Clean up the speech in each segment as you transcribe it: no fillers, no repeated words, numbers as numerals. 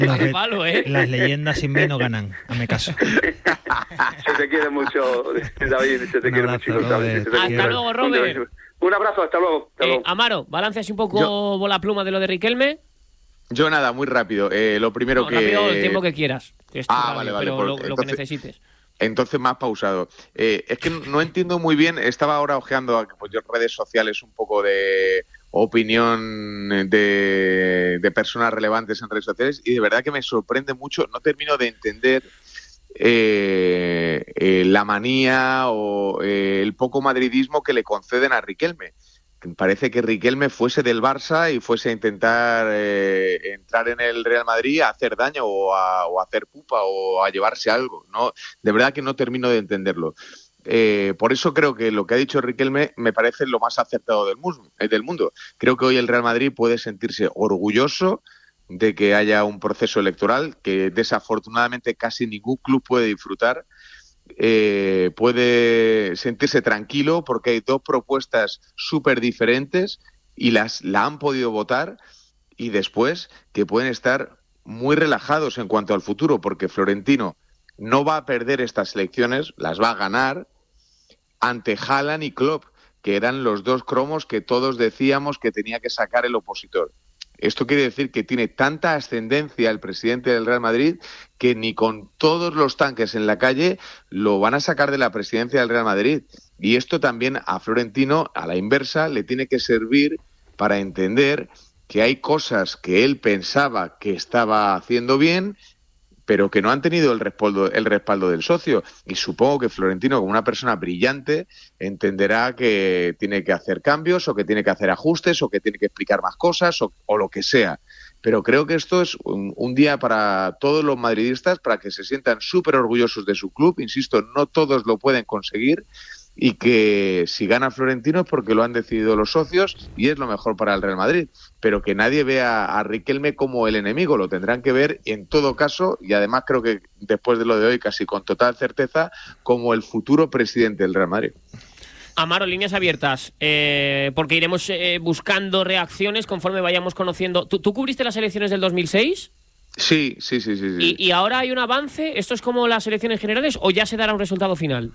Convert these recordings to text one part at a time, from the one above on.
Las leyendas sin mí no ganan, hazme caso. Se te quiere mucho, David, se te quiere mucho. Hasta luego, Robert. Un abrazo, hasta luego. Amaro, balance así un poco la pluma de lo de Riquelme. Yo nada, muy rápido. Lo primero que... Rápido el tiempo que quieras. Vale. Pero lo que necesites. Entonces más pausado. Es que no entiendo muy bien, estaba ahora ojeando pues, yo redes sociales un poco de opinión de personas relevantes en redes sociales y de verdad que me sorprende mucho, no termino de entender la manía o el poco madridismo que le conceden a Riquelme. Parece que Riquelme fuese del Barça y fuese a intentar entrar en el Real Madrid a hacer daño o a hacer pupa o a llevarse algo. No, de verdad que no termino de entenderlo. Por eso creo que lo que ha dicho Riquelme me parece lo más acertado del mundo. Creo que hoy el Real Madrid puede sentirse orgulloso de que haya un proceso electoral que desafortunadamente casi ningún club puede disfrutar. Puede sentirse tranquilo porque hay dos propuestas súper diferentes y la han podido votar, y después que pueden estar muy relajados en cuanto al futuro porque Florentino no va a perder estas elecciones, las va a ganar ante Haaland y Klopp, que eran los dos cromos que todos decíamos que tenía que sacar el opositor. Esto quiere decir que tiene tanta ascendencia el presidente del Real Madrid que ni con todos los tanques en la calle lo van a sacar de la presidencia del Real Madrid. Y esto también a Florentino, a la inversa, le tiene que servir para entender que hay cosas que él pensaba que estaba haciendo bien, pero que no han tenido el respaldo del socio. Y supongo que Florentino, como una persona brillante, entenderá que tiene que hacer cambios o que tiene que hacer ajustes o que tiene que explicar más cosas o lo que sea. Pero creo que esto es un día para todos los madridistas para que se sientan súper orgullosos de su club. Insisto, no todos lo pueden conseguir y que si gana Florentino es porque lo han decidido los socios y es lo mejor para el Real Madrid, pero que nadie vea a Riquelme como el enemigo, lo tendrán que ver en todo caso, y además creo que después de lo de hoy casi con total certeza, como el futuro presidente del Real Madrid. Amaro, líneas abiertas, porque iremos buscando reacciones conforme vayamos conociendo. ¿Tú cubriste las elecciones del 2006? Sí. ¿Y ahora hay un avance? ¿Esto es como las elecciones generales o ya se dará un resultado final?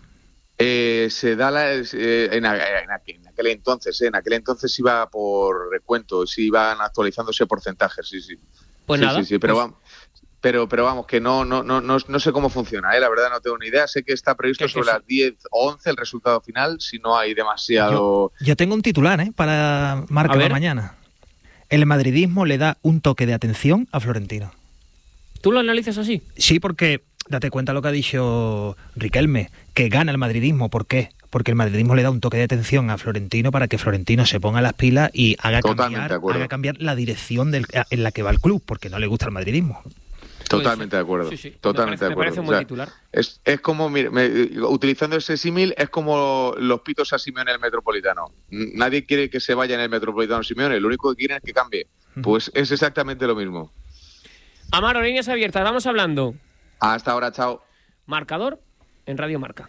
Se da en aquel entonces iba por recuento, sí iban actualizándose porcentajes, sí. Pues nada. Sí, pero vamos, que no sé cómo funciona, la verdad no tengo ni idea. Sé que está previsto sobre las 10 o 11 el resultado final, si no hay demasiado... Yo tengo un titular, para Marca de mañana. El madridismo le da un toque de atención a Florentino. ¿Tú lo analizas así? Sí, porque... Date cuenta lo que ha dicho Riquelme, que gana el madridismo. ¿Por qué? Porque el madridismo le da un toque de atención a Florentino para que Florentino se ponga las pilas y haga cambiar la dirección en la que va el club, porque no le gusta el madridismo. Totalmente de acuerdo. Sí. Totalmente de acuerdo. Me parece un buen titular. Es como, utilizando ese símil, es como los pitos a Simeone en el Metropolitano. Nadie quiere que se vaya en el Metropolitano Simeone, lo único que quieren es que cambie. Pues es exactamente lo mismo. Amaro, líneas abiertas, vamos hablando. Hasta ahora, chao. Marcador en Radio Marca.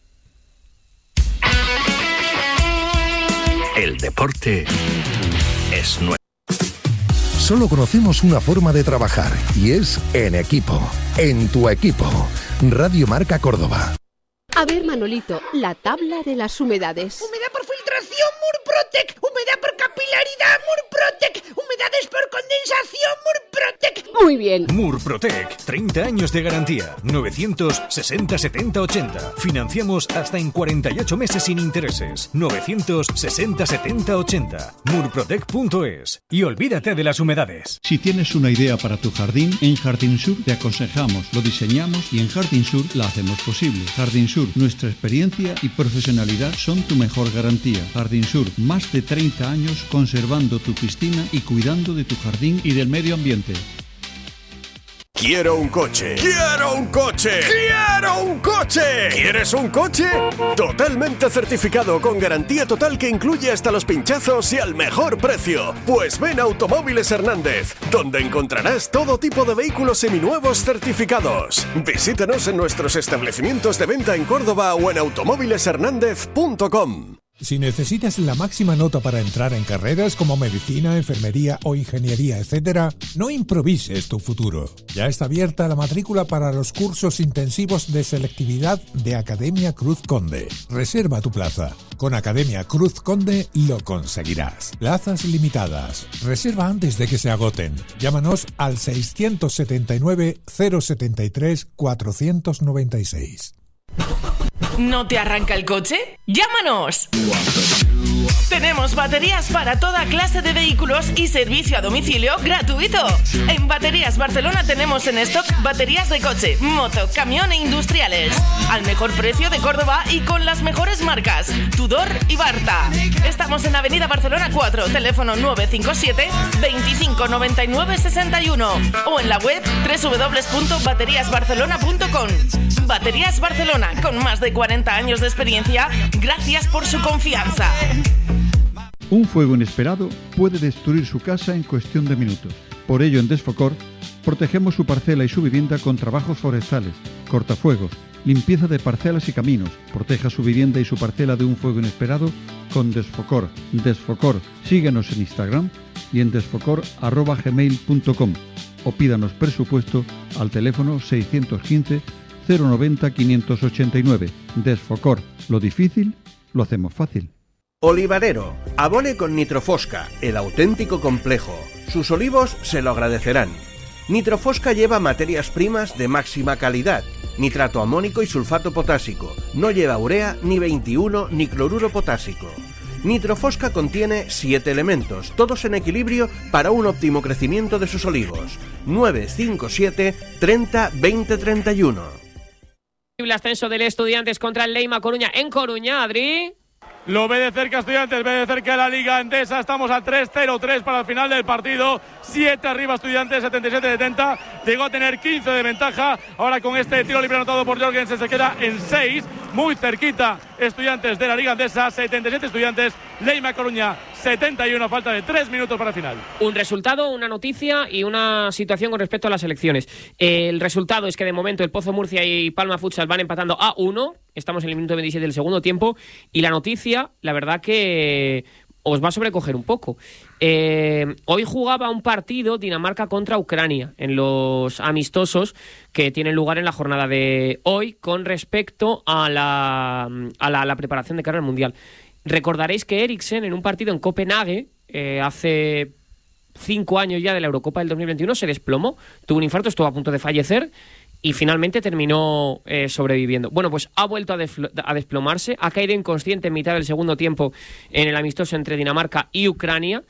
El deporte es nuestro. Solo conocemos una forma de trabajar y es en equipo. En tu equipo. Radio Marca Córdoba. A ver, Manolito, la tabla de las humedades. Humedad por filtración, Murprotec. Humedad por capilaridad, Murprotec. Humedades por condensación, Murprotec. Muy bien. Murprotec, 30 años de garantía. 960 70 80. Financiamos hasta en 48 meses sin intereses. 960 70 80. Murprotec.es. Y olvídate de las humedades. Si tienes una idea para tu jardín, en Jardín Sur te aconsejamos, lo diseñamos y en Jardín Sur la hacemos posible. Jardín Sur, nuestra experiencia y profesionalidad son tu mejor garantía. Jardín Sur, más de 30 años conservando tu piscina y cuidando de tu jardín y del medio ambiente. Quiero un coche. ¡Quiero un coche! ¡Quiero un coche! ¿Quieres un coche? Totalmente certificado con garantía total que incluye hasta los pinchazos y al mejor precio. Pues ven a Automóviles Hernández, donde encontrarás todo tipo de vehículos seminuevos certificados. Visítanos en nuestros establecimientos de venta en Córdoba o en automóvileshernandez.com. Si necesitas la máxima nota para entrar en carreras como medicina, enfermería o ingeniería, etc., no improvises tu futuro. Ya está abierta la matrícula para los cursos intensivos de selectividad de Academia Cruz Conde. Reserva tu plaza. Con Academia Cruz Conde lo conseguirás. Plazas limitadas. Reserva antes de que se agoten. Llámanos al 679 073 496. ¿No te arranca el coche? ¡Llámanos! Tenemos baterías para toda clase de vehículos y servicio a domicilio gratuito. En Baterías Barcelona tenemos en stock baterías de coche, moto, camión e industriales. Al mejor precio de Córdoba y con las mejores marcas, Tudor y Barta. Estamos en Avenida Barcelona 4, teléfono 957 25 99 61 o en la web www.bateriasbarcelona.com. Baterías Barcelona, con más de 40 años de experiencia, gracias por su confianza. Un fuego inesperado puede destruir su casa en cuestión de minutos. Por ello, en Desfocor, protegemos su parcela y su vivienda con trabajos forestales, cortafuegos, limpieza de parcelas y caminos. Proteja su vivienda y su parcela de un fuego inesperado con Desfocor. Desfocor, síguenos en Instagram y en desfocor@gmail.com o pídanos presupuesto al teléfono 615 090 589. Desfocor, lo difícil lo hacemos fácil. Olivarero, abone con Nitrofosca, el auténtico complejo. Sus olivos se lo agradecerán. Nitrofosca lleva materias primas de máxima calidad, nitrato amónico y sulfato potásico. No lleva urea, ni 21, ni cloruro potásico. Nitrofosca contiene 7 elementos, todos en equilibrio para un óptimo crecimiento de sus olivos. 957 30 20 31. El ascenso del Estudiantes contra el Leima Coruña en Coruña, Adri. Lo ve de cerca Estudiantes, ve de cerca la Liga Endesa. Estamos a 3-0-3 para el final del partido. 7 arriba Estudiantes, 77-70. Llegó a tener 15 de ventaja. Ahora con este tiro libre anotado por Jorgensen se queda en 6. Muy cerquita Estudiantes de la Liga Endesa. 77 Estudiantes, Leima Coruña 71. Falta de 3 minutos para el final. Un resultado, una noticia y una situación con respecto a las elecciones. El resultado es que de momento el Pozo Murcia y Palma Futsal van empatando a 1. Estamos en el minuto 27 del segundo tiempo. Y la noticia, la verdad que os va a sobrecoger un poco. Hoy jugaba un partido Dinamarca contra Ucrania en los amistosos que tienen lugar en la jornada de hoy con respecto a la preparación de cara al Mundial. Recordaréis que Eriksen en un partido en Copenhague hace 5 años ya de la Eurocopa del 2021 se desplomó, tuvo un infarto, estuvo a punto de fallecer y finalmente terminó sobreviviendo. Bueno, pues ha vuelto a desplomarse, ha caído inconsciente en mitad del segundo tiempo en el amistoso entre Dinamarca y Ucrania.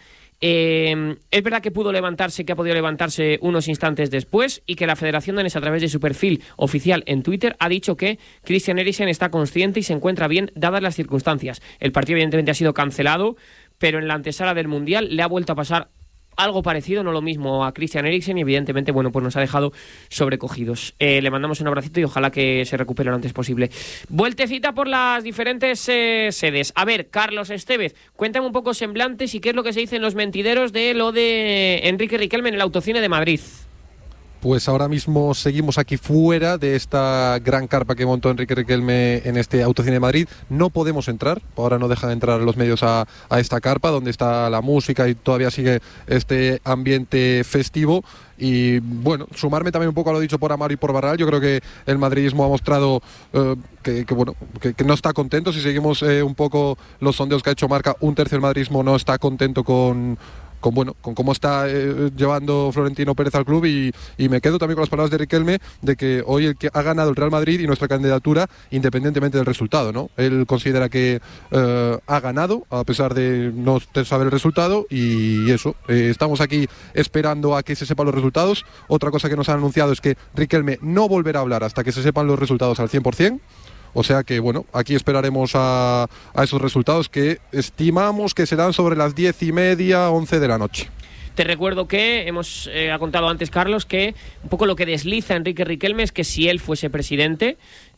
Es verdad que ha podido levantarse unos instantes después y que la Federación Danesa, a través de su perfil oficial en Twitter, ha dicho que Christian Eriksen está consciente y se encuentra bien dadas las circunstancias. El partido evidentemente ha sido cancelado, pero en la antesala del Mundial le ha vuelto a pasar algo parecido, no lo mismo, a Christian Eriksen y evidentemente, bueno, pues nos ha dejado sobrecogidos. Le mandamos un abracito y ojalá que se recupere lo antes posible. Vueltecita por las diferentes sedes. A ver, Carlos Estevez, cuéntame un poco semblantes y qué es lo que se dice en los mentideros de lo de Enrique Riquelme en el Autocine de Madrid. Pues ahora mismo seguimos aquí fuera de esta gran carpa que montó Enrique Riquelme en este Autocine de Madrid. No podemos entrar, ahora no dejan entrar los medios a esta carpa donde está la música y todavía sigue este ambiente festivo. Y bueno, sumarme también un poco a lo dicho por Amaro y por Barral. Yo creo que el madridismo ha mostrado que no está contento. Si seguimos un poco los sondeos que ha hecho Marca, un tercio del madridismo no está contento con cómo está llevando Florentino Pérez al club y me quedo también con las palabras de Riquelme de que hoy el que ha ganado el Real Madrid y nuestra candidatura independientemente del resultado, ¿no? Él considera que ha ganado a pesar de no saber el resultado y eso, estamos aquí esperando a que se sepan los resultados. Otra cosa que nos han anunciado es que Riquelme no volverá a hablar hasta que se sepan los resultados al 100%. O sea que, bueno, aquí esperaremos a esos resultados que estimamos que serán sobre las 10:30, 11 de la noche. Te recuerdo que ha contado antes Carlos que un poco lo que desliza Enrique Riquelme es que si él fuese presidente,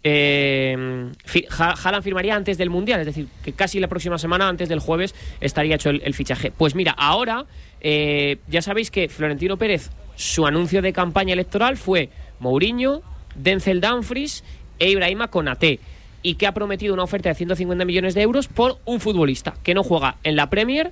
Haaland firmaría antes del Mundial, es decir, que casi la próxima semana, antes del jueves, estaría hecho el fichaje. Pues mira, ahora ya sabéis que Florentino Pérez, su anuncio de campaña electoral fue Mourinho, Denzel Dumfries e Ibrahima Konaté. y que ha prometido una oferta de 150 millones de euros por un futbolista que no juega en la Premier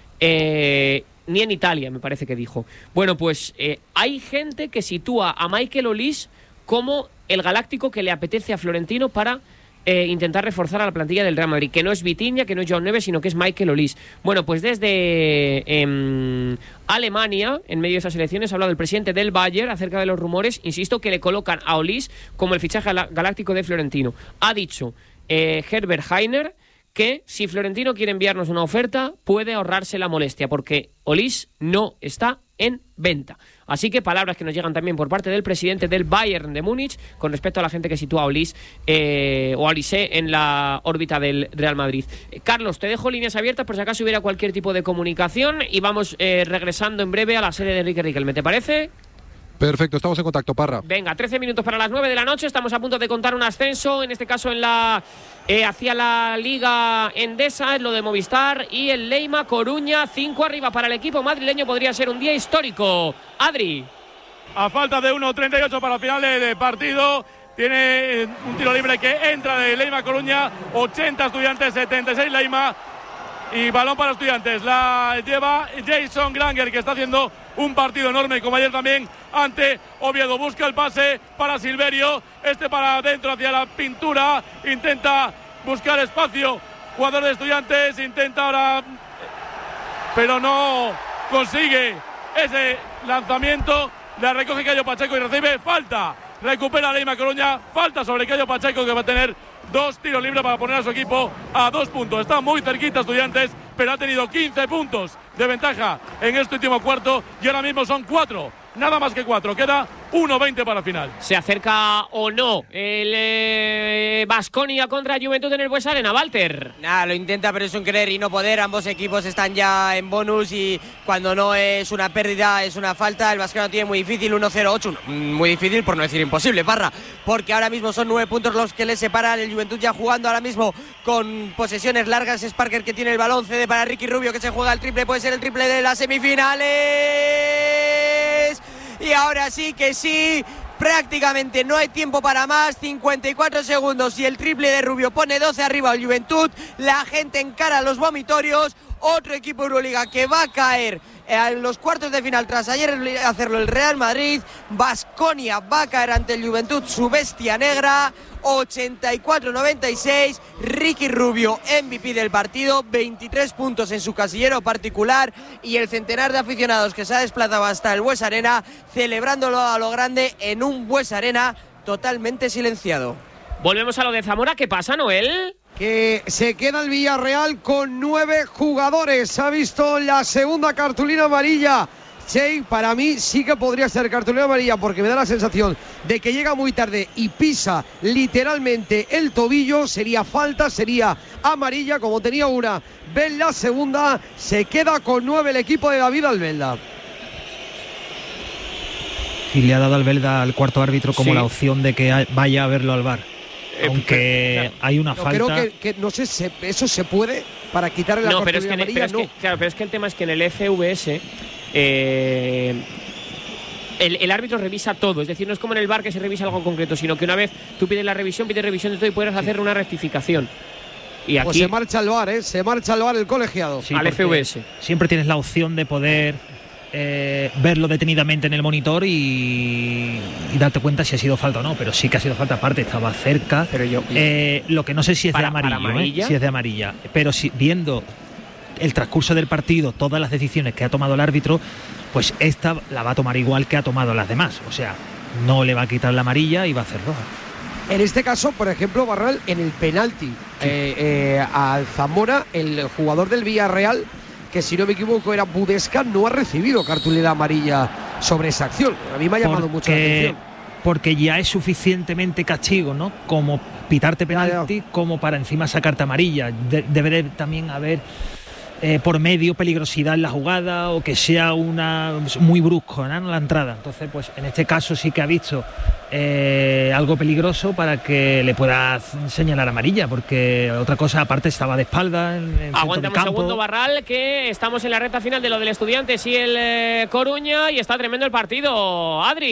ni en Italia, me parece que dijo. Bueno, pues hay gente que sitúa a Michael Olise como el galáctico que le apetece a Florentino para intentar reforzar a la plantilla del Real Madrid, que no es Vitinha, que no es Joao Neves, sino que es Michael Olise. Bueno, pues desde Alemania, en medio de esas elecciones, ha hablado el presidente del Bayern acerca de los rumores, insisto, que le colocan a Olise como el fichaje galáctico de Florentino. Ha dicho Herbert Hainer que si Florentino quiere enviarnos una oferta, puede ahorrarse la molestia, porque Olise no está en venta. Así que palabras que nos llegan también por parte del presidente del Bayern de Múnich con respecto a la gente que sitúa a Olise o a Olise en la órbita del Real Madrid. Carlos, te dejo líneas abiertas por si acaso hubiera cualquier tipo de comunicación y vamos regresando en breve a la sede de Enrique Riquelme. ¿Te parece? Perfecto, estamos en contacto, Parra. Venga, 13 minutos para las 9 de la noche. Estamos a punto de contar un ascenso, en este caso en hacia la Liga Endesa, es lo de Movistar y el Leima Coruña. 5 arriba para el equipo madrileño. Podría ser un día histórico. Adri. A falta de 1.38 para el final del partido, tiene un tiro libre que entra de Leima Coruña. 80 Estudiantes, 76 Leima. Y balón para Estudiantes, la lleva Jason Granger, que está haciendo un partido enorme, como ayer también ante Oviedo. Busca el pase para Silverio, para adentro hacia la pintura, intenta buscar espacio, jugador de Estudiantes, intenta ahora, pero no consigue ese lanzamiento, la recoge Cayo Pacheco y recibe falta. Recupera Leima Coruña, falta sobre Cayo Pacheco, que va a tener 2 tiros libres para poner a su equipo a 2 puntos. Está muy cerquita Estudiantes, pero ha tenido 15 puntos de ventaja en este último cuarto y ahora mismo son 4, nada más que 4. Queda 1.20 para el final. ¿Se acerca o no el Baskonia contra Juventud en el Bues Arena, Walter? Nada, lo intenta, pero es un querer y no poder. Ambos equipos están ya en bonus y cuando no es una pérdida es una falta. El Baskonia tiene muy difícil, 1-0-8. Muy difícil, por no decir imposible, Parra, porque ahora mismo son 9 puntos los que le separan. El Juventud ya jugando ahora mismo con posesiones largas. Es Parker que tiene el balón, cede para Ricky Rubio, que se juega el triple, puede ser el triple de las semifinales. Y ahora sí que sí, prácticamente no hay tiempo para más, 54 segundos y el triple de Rubio pone 12 arriba el Juventud. La gente encara los vomitorios, otro equipo Euroliga que va a caer en los cuartos de final tras ayer hacerlo el Real Madrid. Baskonia va a caer ante el Juventud, su bestia negra. 84-96, Ricky Rubio, MVP del partido, 23 puntos en su casillero particular y el centenar de aficionados que se ha desplazado hasta el Bues Arena, celebrándolo a lo grande en un Bues Arena totalmente silenciado. Volvemos a lo de Zamora, ¿qué pasa, Noel? Que se queda el Villarreal con 9 jugadores, ha visto la segunda cartulina amarilla. Shea, para mí sí que podría ser cartulina amarilla porque me da la sensación de que llega muy tarde y pisa literalmente el tobillo. Sería falta, sería amarilla, como tenía una. Ven la segunda, se queda con 9 el equipo de David Albelda. Y le ha dado Albelda al cuarto árbitro como la opción de que vaya a verlo al VAR. Aunque hay una falta. Creo que no sé, eso se puede para quitarle la cartulina amarilla. Pero es que el tema es que en el FVS el árbitro revisa todo, es decir, no es como en el VAR que se revisa algo concreto, sino que una vez tú pides revisión de todo y puedes hacer una rectificación. Y aquí pues se marcha al VAR, se marcha al VAR el colegiado. Sí, al FVS. Siempre tienes la opción de poder verlo detenidamente en el monitor y darte cuenta si ha sido falta o no, pero sí que ha sido falta, aparte estaba cerca. Pero lo que no sé si es de amarillo, si es de amarilla, pero si viendo el transcurso del partido, todas las decisiones que ha tomado el árbitro, pues esta la va a tomar igual que ha tomado las demás, o sea, no le va a quitar la amarilla y va a hacer roja. En este caso, por ejemplo, Barral, en el penalti al Zamora, el jugador del Villarreal, que si no me equivoco era Budesca, no ha recibido cartulina amarilla sobre esa acción. A mí me ha llamado mucho la atención. Porque ya es suficientemente castigo, ¿no? Como pitarte penalti, como para encima sacarte amarilla. Debe también haber por medio peligrosidad en la jugada o que sea muy brusco, ¿no? La entrada. Entonces, pues en este caso sí que ha visto algo peligroso para que le pueda señalar amarilla, porque otra cosa aparte estaba de espalda en aguantamos un segundo, Barral, que estamos en la recta final de lo del Estudiantes y el Coruña y está tremendo el partido. Adri.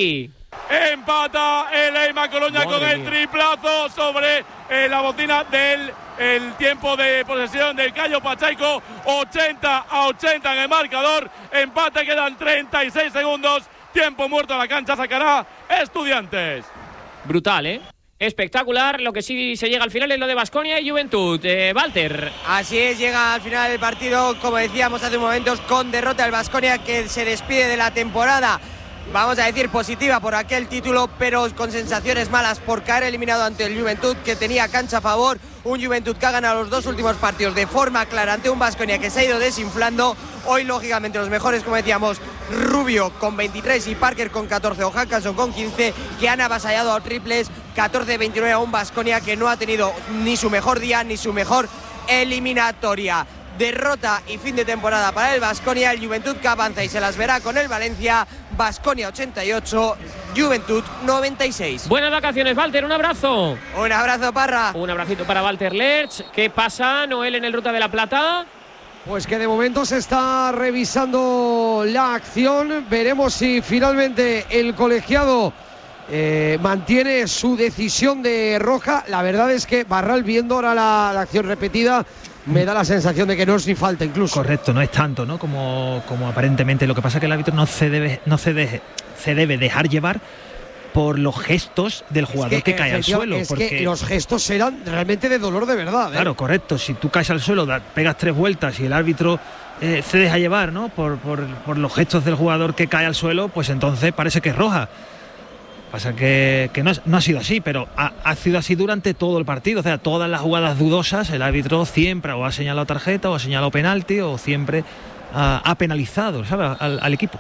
Empata el Eima Colonia con el triplazo sobre la bocina del tiempo de posesión del Cayo Pachaico. 80-80 en el marcador. Empate, quedan 36 segundos. Tiempo muerto a la cancha, sacará Estudiantes. Brutal, ¿eh? Espectacular. Lo que sí se llega al final es lo de Baskonia y Juventud. Walter. Así es, llega al final del partido, como decíamos hace un momento, con derrota del Baskonia, que se despide de la temporada, vamos a decir positiva por aquel título, pero con sensaciones malas por caer eliminado ante el Juventud, que tenía cancha a favor. Un Juventud que ha ganado los 2 últimos partidos de forma clara ante un Baskonia que se ha ido desinflando. Hoy, lógicamente, los mejores, como decíamos, Rubio con 23 y Parker con 14 o Hackanson con 15, que han avasallado a triples. 14-29 a un Baskonia que no ha tenido ni su mejor día ni su mejor eliminatoria. Derrota y fin de temporada para el Baskonia. El Juventud que avanza y se las verá con el Valencia. Baskonia 88, Juventud 96. Buenas vacaciones, Walter, un abrazo. Un abrazo, Parra. Un abracito para Walter Lerch. ¿Qué pasa, Noel, en el Ruta de la Plata? Pues que de momento se está revisando la acción. Veremos si finalmente el colegiado mantiene su decisión de roja. La verdad es que Barral, viendo ahora la acción repetida, me da la sensación de que no es ni falta incluso. Correcto, no es tanto, ¿no? Como aparentemente. Lo que pasa es que el árbitro no se debe dejar llevar por los gestos del jugador que cae al suelo. Es porque que los gestos eran realmente de dolor de verdad, ¿eh? Claro, correcto. Si tú caes al suelo, pegas 3 vueltas y el árbitro se deja llevar, ¿no? Por los gestos del jugador que cae al suelo, pues entonces parece que es roja. Pasa que no ha sido así, pero ha sido así durante todo el partido. O sea, todas las jugadas dudosas, el árbitro siempre o ha señalado tarjeta o ha señalado penalti o siempre ha penalizado, ¿sabes?, al equipo.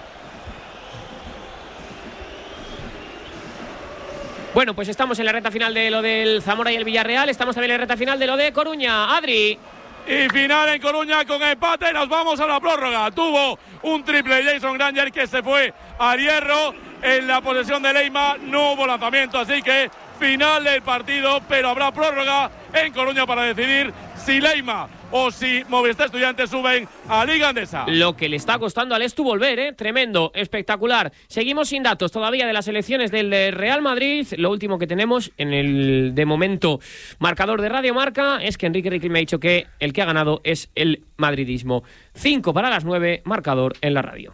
Bueno, pues estamos en la recta final de lo del Zamora y el Villarreal. Estamos también en la recta final de lo de Coruña. Adri. Y final en Coruña con empate. Nos vamos a la prórroga. Tuvo un triple Jason Granger que se fue al hierro. En la posesión de Leima no hubo lanzamiento, así que final del partido, pero habrá prórroga en Coruña para decidir si Leima o si Movistar Estudiantes suben a Liga Andesa. Lo que le está costando al Estu volver, ¿eh? Tremendo, espectacular. Seguimos sin datos todavía de las elecciones del Real Madrid. Lo último que tenemos en el, de momento, marcador de Radio Marca es que Enrique Riquelme ha dicho que el que ha ganado es el madridismo. 5 para las 9, marcador en la radio.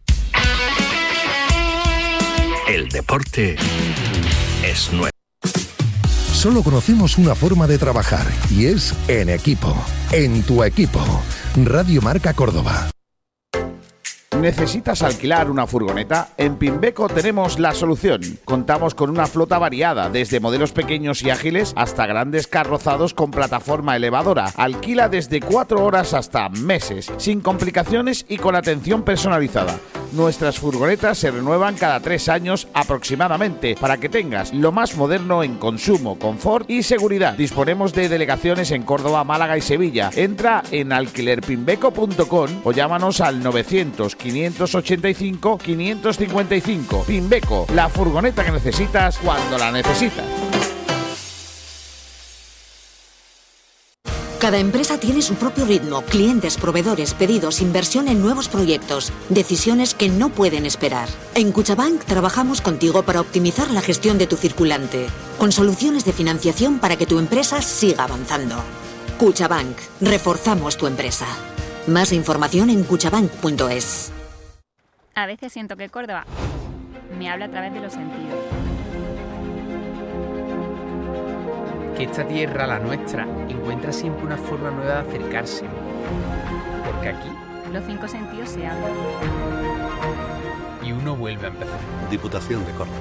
El deporte es nuevo. Solo conocemos una forma de trabajar y es en equipo. En tu equipo. Radio Marca Córdoba. ¿Necesitas alquilar una furgoneta? En Pimbeco tenemos la solución. Contamos con una flota variada, desde modelos pequeños y ágiles hasta grandes carrozados con plataforma elevadora. Alquila desde 4 horas hasta meses, sin complicaciones y con atención personalizada. Nuestras furgonetas se renuevan cada 3 años aproximadamente, para que tengas lo más moderno en consumo, confort y seguridad. Disponemos de delegaciones en Córdoba, Málaga y Sevilla. Entra en alquilerpimbeco.com o llámanos al 900-585-555. Pimbeco, la furgoneta que necesitas cuando la necesitas. Cada empresa tiene su propio ritmo, clientes, proveedores, pedidos, inversión en nuevos proyectos, decisiones que no pueden esperar. En Cuchabank trabajamos contigo para optimizar la gestión de tu circulante, con soluciones de financiación para que tu empresa siga avanzando. Cuchabank, reforzamos tu empresa. Más información en cuchabank.es. A veces siento que Córdoba me habla a través de los sentidos. Que esta tierra, la nuestra, encuentra siempre una forma nueva de acercarse. Porque aquí los 5 sentidos se abren. Y uno vuelve a empezar. Diputación de Córdoba.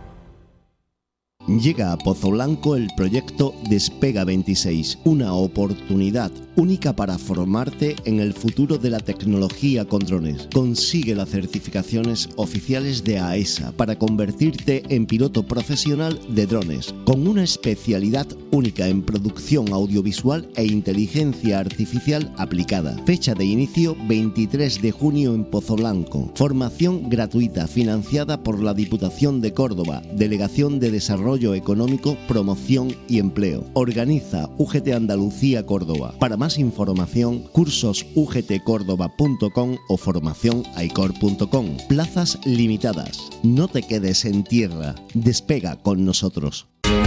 Llega a Pozo Blanco el proyecto Despega 26, una oportunidad única para formarte en el futuro de la tecnología con drones. Consigue las certificaciones oficiales de AESA para convertirte en piloto profesional de drones, con una especialidad única en producción audiovisual e inteligencia artificial aplicada. Fecha de inicio 23 de junio en Pozo Blanco. Formación gratuita financiada por la Diputación de Córdoba, Delegación de Desarrollo desarrollo económico, promoción y empleo. Organiza UGT Andalucía Córdoba. Para más información, cursosugtcordoba.com o formacionaicor.com. Plazas limitadas. No te quedes en tierra. Despega con nosotros.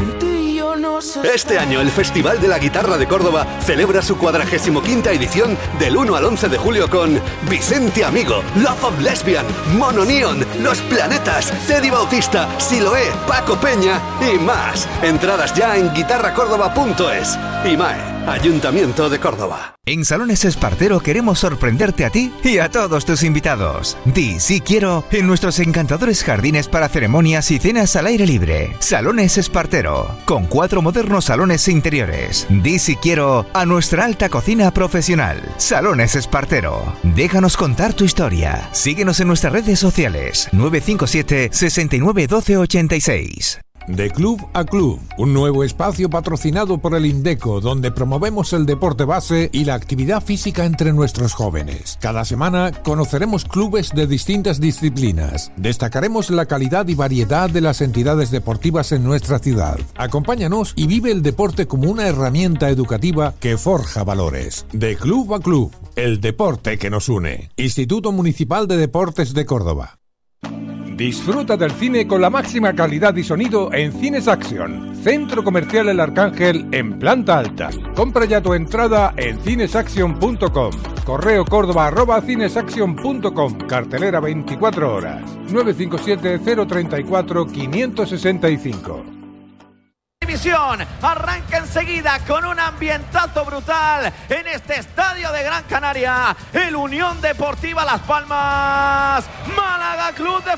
Este año el Festival de la Guitarra de Córdoba celebra su 45ª edición del 1 al 11 de julio con Vicente Amigo, Love of Lesbian, Mono Neon, Los Planetas, Teddy Bautista, Siloé, Paco Peña y más. Entradas ya en guitarracórdoba.es. IMAE, Ayuntamiento de Córdoba. En Salones Espartero queremos sorprenderte a ti y a todos tus invitados. Di sí quiero en nuestros encantadores jardines para ceremonias y cenas al aire libre. Salones Espartero, con 4 modernos salones interiores. Di sí quiero a nuestra alta cocina profesional. Salones Espartero. Déjanos contar tu historia. Síguenos en nuestras redes sociales. 957 69 12 86. De Club a Club, un nuevo espacio patrocinado por el Indeco, donde promovemos el deporte base y la actividad física entre nuestros jóvenes. Cada semana conoceremos clubes de distintas disciplinas. Destacaremos la calidad y variedad de las entidades deportivas en nuestra ciudad. Acompáñanos y vive el deporte como una herramienta educativa que forja valores. De Club a Club, el deporte que nos une. Instituto Municipal de Deportes de Córdoba. Disfruta del cine con la máxima calidad y sonido en Cines Action, Centro Comercial El Arcángel en planta alta. Compra ya tu entrada en cinesaction.com. Correo Córdoba@cinesaction.com. Cartelera 24 horas. 957 034 565. División arranca enseguida con un ambientazo brutal en este estadio de Gran Canaria, el Unión Deportiva Las Palmas, Málaga Club de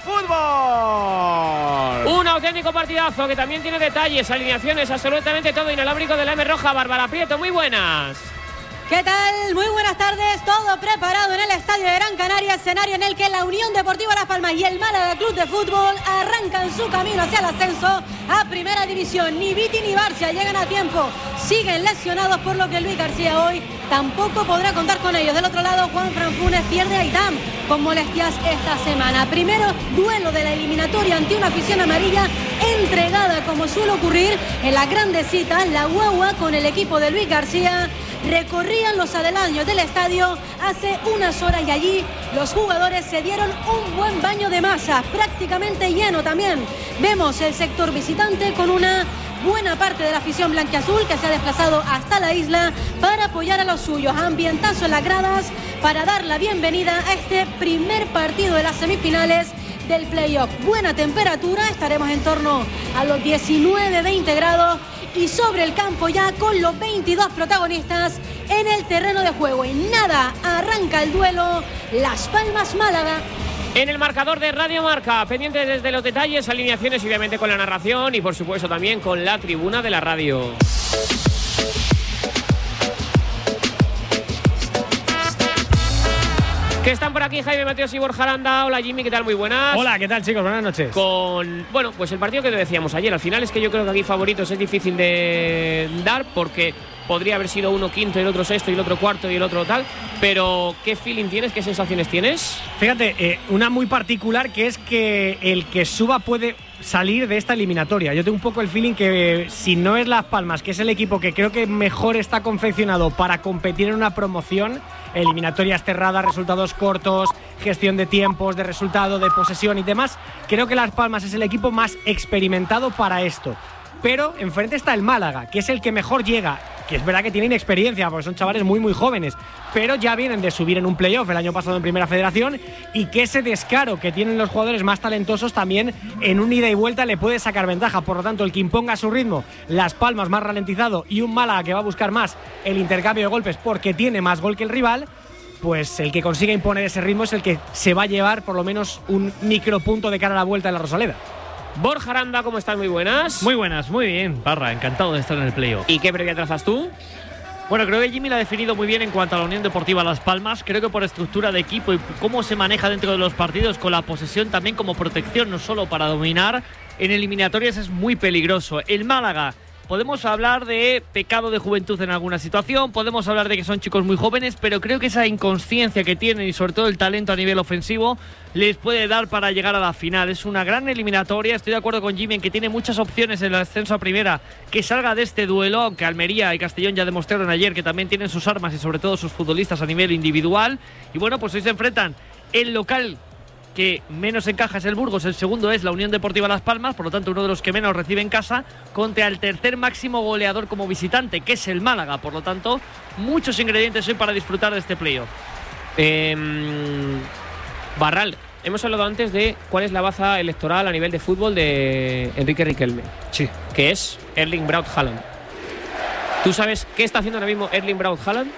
Fútbol. Un auténtico partidazo que también tiene detalles, alineaciones, absolutamente todo inalámbrico de la M Roja. Bárbara Prieto, muy buenas. ¿Qué tal? Muy buenas tardes, todo preparado en el Estadio de Gran Canaria, escenario en el que la Unión Deportiva Las Palmas y el Málaga Club de Fútbol arrancan su camino hacia el ascenso a Primera División. Ni Viti ni Barcia llegan a tiempo, siguen lesionados, por lo que Luis García hoy tampoco podrá contar con ellos. Del otro lado, Juan Fran Funes pierde a Itam con molestias esta semana. Primero duelo de la eliminatoria ante una afición amarilla entregada, como suele ocurrir en las grandes citas. La Guagua con el equipo de Luis García recorrían los aledaños del estadio hace unas horas y allí los jugadores se dieron un buen baño de masa, prácticamente lleno también. Vemos el sector visitante con una buena parte de la afición blanquiazul que se ha desplazado hasta la isla para apoyar a los suyos. Ambientazo en las gradas para dar la bienvenida a este primer partido de las semifinales del playoff. Buena temperatura, estaremos en torno a los 19-20 grados y sobre el campo ya con los 22 protagonistas en el terreno de juego. Y nada, arranca el duelo Las Palmas-Málaga. En el marcador de Radio Marca, pendiente desde los detalles, alineaciones, obviamente con la narración y por supuesto también con la tribuna de la radio. Que están por aquí Jaime Mateos y Borja Aranda. Hola Jimmy, ¿qué tal? Muy buenas. Hola, ¿qué tal chicos? Buenas noches. Bueno, pues el partido que te decíamos ayer, al final es que yo creo que aquí favoritos es difícil de dar porque podría haber sido uno quinto, el otro sexto y el otro cuarto y el otro tal, pero ¿qué feeling tienes? ¿Qué sensaciones tienes? Fíjate, una muy particular que es que el que suba puede salir de esta eliminatoria. Yo tengo un poco el feeling que si no es Las Palmas, que es el equipo que creo que mejor está confeccionado para competir en una promoción, eliminatorias cerradas, resultados cortos, gestión de tiempos, de resultado, de posesión y demás, creo que Las Palmas es el equipo más experimentado para esto. Pero enfrente está el Málaga, que es el que mejor llega, que es verdad que tienen experiencia, porque son chavales muy muy jóvenes, pero ya vienen de subir en un playoff el año pasado en Primera Federación, y que ese descaro que tienen los jugadores más talentosos también en un ida y vuelta le puede sacar ventaja. Por lo tanto, el que imponga su ritmo, Las Palmas más ralentizado y un Málaga que va a buscar más el intercambio de golpes porque tiene más gol que el rival, pues el que consiga imponer ese ritmo es el que se va a llevar por lo menos un micropunto de cara a la vuelta de la Rosaleda. Borja Aranda, ¿cómo estás? Muy buenas. Muy buenas, muy bien, Parra, encantado de estar en el playoff. ¿Y qué previa trazas tú? Bueno, creo que Jimmy la ha definido muy bien en cuanto a la Unión Deportiva Las Palmas. Creo que por estructura de equipo y cómo se maneja dentro de los partidos, con la posesión también como protección, no solo para dominar, en eliminatorias es muy peligroso. El Málaga podemos hablar de pecado de juventud en alguna situación, podemos hablar de que son chicos muy jóvenes, pero creo que esa inconsciencia que tienen y sobre todo el talento a nivel ofensivo les puede dar para llegar a la final. Es una gran eliminatoria, estoy de acuerdo con Jimmy en que tiene muchas opciones en el ascenso a primera que salga de este duelo, aunque Almería y Castellón ya demostraron ayer que también tienen sus armas y sobre todo sus futbolistas a nivel individual. Y bueno, pues hoy se enfrentan el local que menos encaja es el Burgos, el segundo es la Unión Deportiva Las Palmas, por lo tanto uno de los que menos recibe en casa, contra el tercer máximo goleador como visitante, que es el Málaga. Por lo tanto, muchos ingredientes hoy para disfrutar de este playoff. Barral, hemos hablado antes de cuál es la baza electoral a nivel de fútbol de Enrique Riquelme. Sí. Que es Erling Braut Haaland. ¿Tú sabes qué está haciendo ahora mismo Erling Braut Haaland?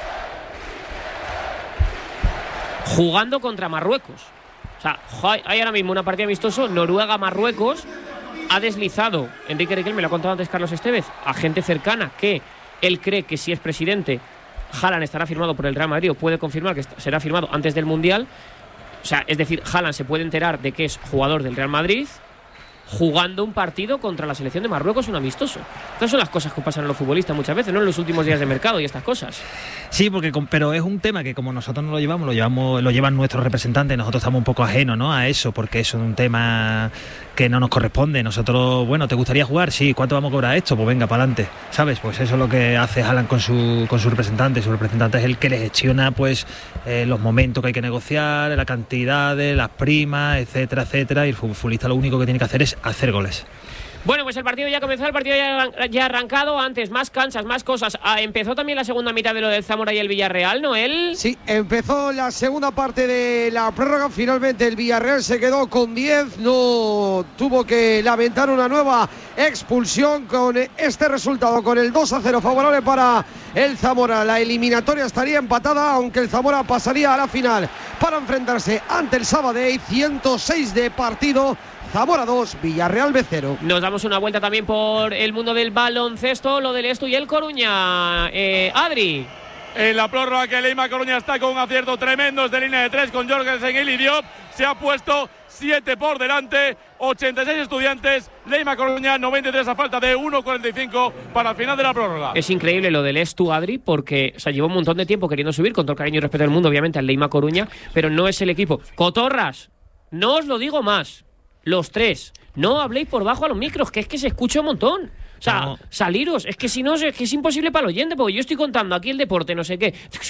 Jugando contra Marruecos. O sea, hay ahora mismo una partida amistoso, Noruega-Marruecos. Ha deslizado, Enrique Riquelme, lo ha contado antes Carlos Estevez, a gente cercana que él cree que si es presidente, Haaland estará firmado por el Real Madrid o puede confirmar que será firmado antes del Mundial. O sea, es decir, Haaland se puede enterar de que es jugador del Real Madrid jugando un partido contra la selección de Marruecos, un amistoso. Estas son las cosas que pasan a los futbolistas muchas veces, ¿no? En los últimos días de mercado y estas cosas. Sí, pero es un tema que como nosotros no lo llevan nuestros representantes, nosotros estamos un poco ajenos, ¿no?, a eso, porque eso es un tema que no nos corresponde. Nosotros, bueno, ¿te gustaría jugar? Sí, ¿cuánto vamos a cobrar esto? Pues venga, para adelante, ¿sabes? Pues eso es lo que hace Haaland con su representante. Su representante es el que le gestiona, pues, los momentos que hay que negociar, la cantidad de las primas, etcétera, etcétera, y el futbolista lo único que tiene que hacer es hacer goles. Bueno, pues el partido ya comenzó, el partido ya ha arrancado. Antes, más canchas, más cosas. Empezó también la segunda mitad de lo del Zamora y el Villarreal, ¿Noel? Sí, empezó la segunda parte de la prórroga. Finalmente el Villarreal se quedó con 10. No tuvo que lamentar una nueva expulsión con este resultado, con el 2-0 favorable para el Zamora. La eliminatoria estaría empatada, aunque el Zamora pasaría a la final para enfrentarse ante el Sabadell. 106 de partido. Zamora 2, Villarreal B0. Nos damos una vuelta también por el mundo del baloncesto, lo del Estu y el Coruña. Adri. En la prórroga que Leima Coruña está con un acierto tremendo desde línea de 3 con Jorgensen y Diop. Se ha puesto 7 por delante, 86 Estudiantes, Leima Coruña 93 a falta de 1.45 para el final de la prórroga. Es increíble lo del Estu, Adri, porque lleva un montón de tiempo queriendo subir, con todo el cariño y respeto del mundo, obviamente, al Leima Coruña, pero no es el equipo. Cotorras, no os lo digo más. Los tres, no habléis por bajo a los micros, que es que se escucha un montón. O sea, no. Saliros, es que si no, es que es imposible para el oyente, porque yo estoy contando aquí el deporte, no sé qué.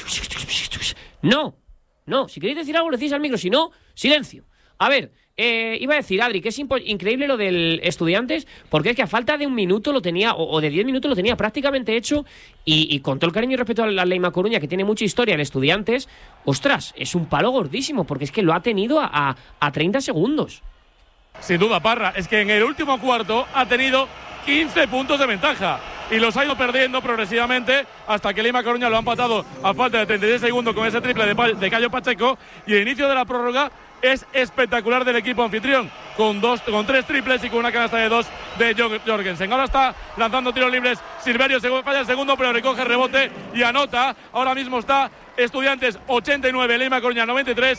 No, si queréis decir algo, lo decís al micro, si no, silencio. A ver, iba a decir, Adri, que es increíble lo del Estudiantes, porque es que a falta de un minuto lo tenía, o de 10 minutos lo tenía prácticamente hecho, y con todo el cariño y respeto a la Leima Coruña, que tiene mucha historia en Estudiantes, ostras, es un palo gordísimo, porque es que lo ha tenido a 30 segundos. Sin duda, Parra, es que en el último cuarto ha tenido 15 puntos de ventaja y los ha ido perdiendo progresivamente hasta que Leima Coruña lo ha empatado a falta de 36 segundos con ese triple de Cayo Pacheco, y el inicio de la prórroga es espectacular del equipo anfitrión, con 3 triples y con una canasta de 2 de Jorgensen. Ahora está lanzando tiros libres Silverio, falla el segundo, pero recoge rebote y anota. Ahora mismo está Estudiantes 89, Leima Coruña 93,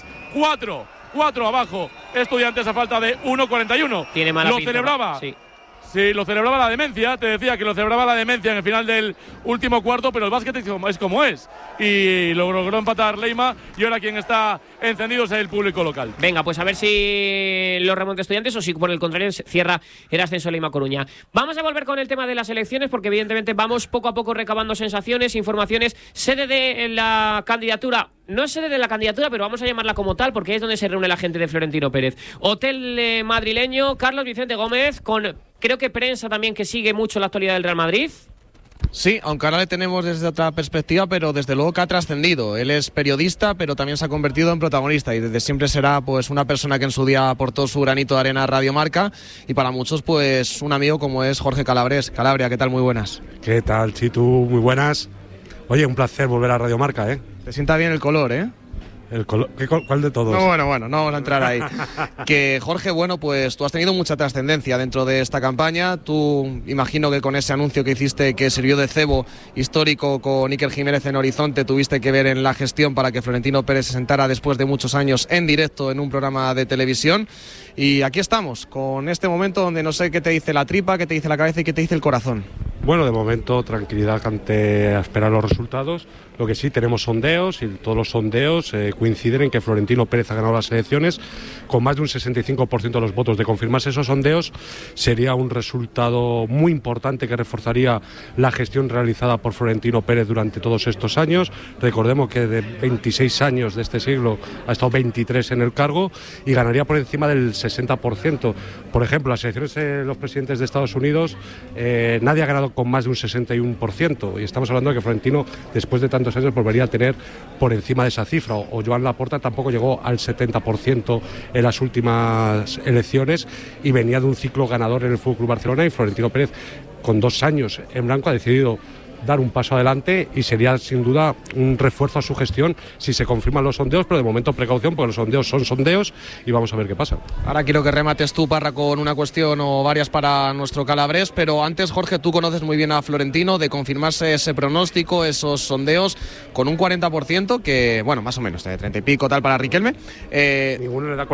4 abajo, Estudiantes a falta de 1.41. Tiene mala pinta. Lo celebraba. Sí, lo celebraba la demencia. Te decía que lo celebraba la demencia en el final del último cuarto, pero el básquet es como es. Y logró empatar Leima, y ahora quien está encendido es el público local. Venga, pues a ver si lo remonta Estudiantes o si por el contrario cierra el ascenso Leima Coruña. Vamos a volver con el tema de las elecciones, porque evidentemente vamos poco a poco recabando sensaciones, informaciones. Sede de la candidatura, no es sede de la candidatura, pero vamos a llamarla como tal, porque es donde se reúne la gente de Florentino Pérez. Hotel madrileño, Carlos Vicente Gómez, con creo que prensa también que sigue mucho la actualidad del Real Madrid. Sí, aunque ahora le tenemos desde otra perspectiva, pero desde luego que ha trascendido. Él es periodista, pero también se ha convertido en protagonista, y desde siempre será pues una persona que en su día aportó su granito de arena a Radio Marca, y para muchos pues un amigo como es Jorge Calabres. Calabria, ¿qué tal? Muy buenas. ¿Qué tal, Chitu? Muy buenas. Oye, un placer volver a Radio Marca, ¿eh? Te sienta bien el color, ¿eh? ¿Cuál de todos? No, bueno, no vamos a entrar ahí. Que Jorge, bueno, pues tú has tenido mucha trascendencia dentro de esta campaña. Tú, imagino que con ese anuncio que hiciste, que sirvió de cebo histórico con Iker Jiménez en Horizonte, tuviste que ver en la gestión para que Florentino Pérez se sentara después de muchos años en directo en un programa de televisión. Y aquí estamos, con este momento donde no sé qué te dice la tripa, qué te dice la cabeza y qué te dice el corazón. Bueno, de momento tranquilidad ante esperar los resultados. Lo que sí, tenemos sondeos y todos los sondeos coinciden en que Florentino Pérez ha ganado las elecciones con más de un 65% de los votos. De confirmarse esos sondeos sería un resultado muy importante que reforzaría la gestión realizada por Florentino Pérez durante todos estos años. Recordemos que de 26 años de este siglo ha estado 23 en el cargo y ganaría por encima del 60%. Por ejemplo, las elecciones de los presidentes de Estados Unidos, nadie ha ganado con más de un 61%, y estamos hablando de que Florentino, después de tantos años, volvería a tener por encima de esa cifra. O Joan Laporta tampoco llegó al 70% en las últimas elecciones y venía de un ciclo ganador en el FC Barcelona, y Florentino Pérez, con 2 años en blanco, ha decidido dar un paso adelante y sería sin duda un refuerzo a su gestión si se confirman los sondeos, pero de momento precaución porque los sondeos son sondeos y vamos a ver qué pasa. Ahora quiero que remates tú, Parra, con una cuestión o varias para nuestro calabrés, pero antes, Jorge, tú conoces muy bien a Florentino. De confirmarse ese pronóstico, esos sondeos, con un 40%, que, bueno, más o menos, de 30 y pico tal para Riquelme. Ninguno le da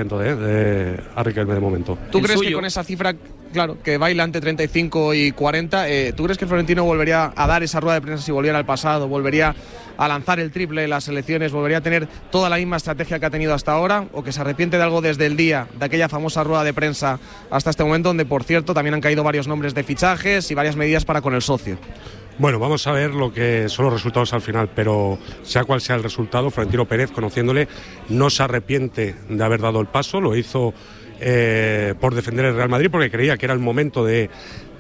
40% a Riquelme de momento. ¿Tú crees que con esa cifra, claro, que baila entre 35 y 40, ¿tú crees que Florentino volvería a dar esa rueda de prensa si volviera al pasado, volvería a lanzar el triple en las elecciones, volvería a tener toda la misma estrategia que ha tenido hasta ahora, o que se arrepiente de algo desde el día de aquella famosa rueda de prensa hasta este momento, donde, por cierto, también han caído varios nombres de fichajes y varias medidas para con el socio? Bueno, vamos a ver lo que son los resultados al final, pero sea cual sea el resultado, Florentino Pérez, conociéndole, no se arrepiente de haber dado el paso. Lo hizo por defender el Real Madrid, porque creía que era el momento de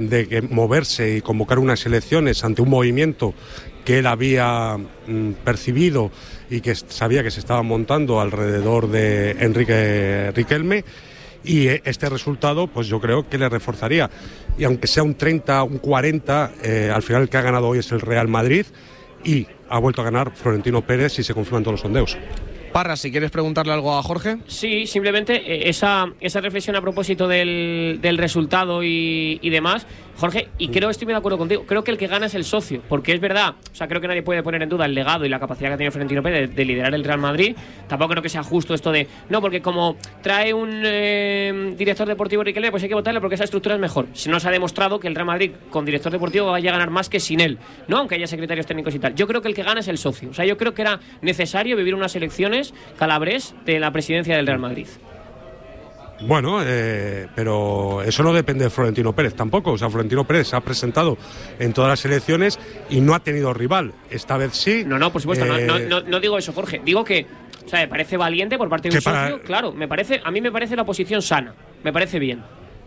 moverse y convocar unas elecciones ante un movimiento que él había percibido y que sabía que se estaba montando alrededor de Enrique Riquelme, y este resultado pues yo creo que le reforzaría, y aunque sea un 30, un 40, al final el que ha ganado hoy es el Real Madrid y ha vuelto a ganar Florentino Pérez si se confirman todos los sondeos. Parra, si quieres preguntarle algo a Jorge. Sí, simplemente esa reflexión a propósito del resultado y demás, Jorge, y estoy muy de acuerdo contigo, creo que el que gana es el socio, porque es verdad, o sea, creo que nadie puede poner en duda el legado y la capacidad que ha tenido Florentino Pérez de liderar el Real Madrid. Tampoco creo que sea justo esto de, no, porque como trae un director deportivo Riquelme, pues hay que votarle porque esa estructura es mejor. Si no se ha demostrado que el Real Madrid con director deportivo vaya a ganar más que sin él, ¿no? Aunque haya secretarios técnicos y tal. Yo creo que el que gana es el socio. O sea, yo creo que era necesario vivir unas elecciones Calabres de la presidencia del Real Madrid. Bueno, pero eso no depende de Florentino Pérez tampoco. O sea, Florentino Pérez se ha presentado en todas las elecciones y no ha tenido rival. Esta vez sí. No, por supuesto, no digo eso, Jorge. Digo que, o sea, me parece valiente por parte de un socio. Claro, a mí me parece la oposición sana. Me parece bien.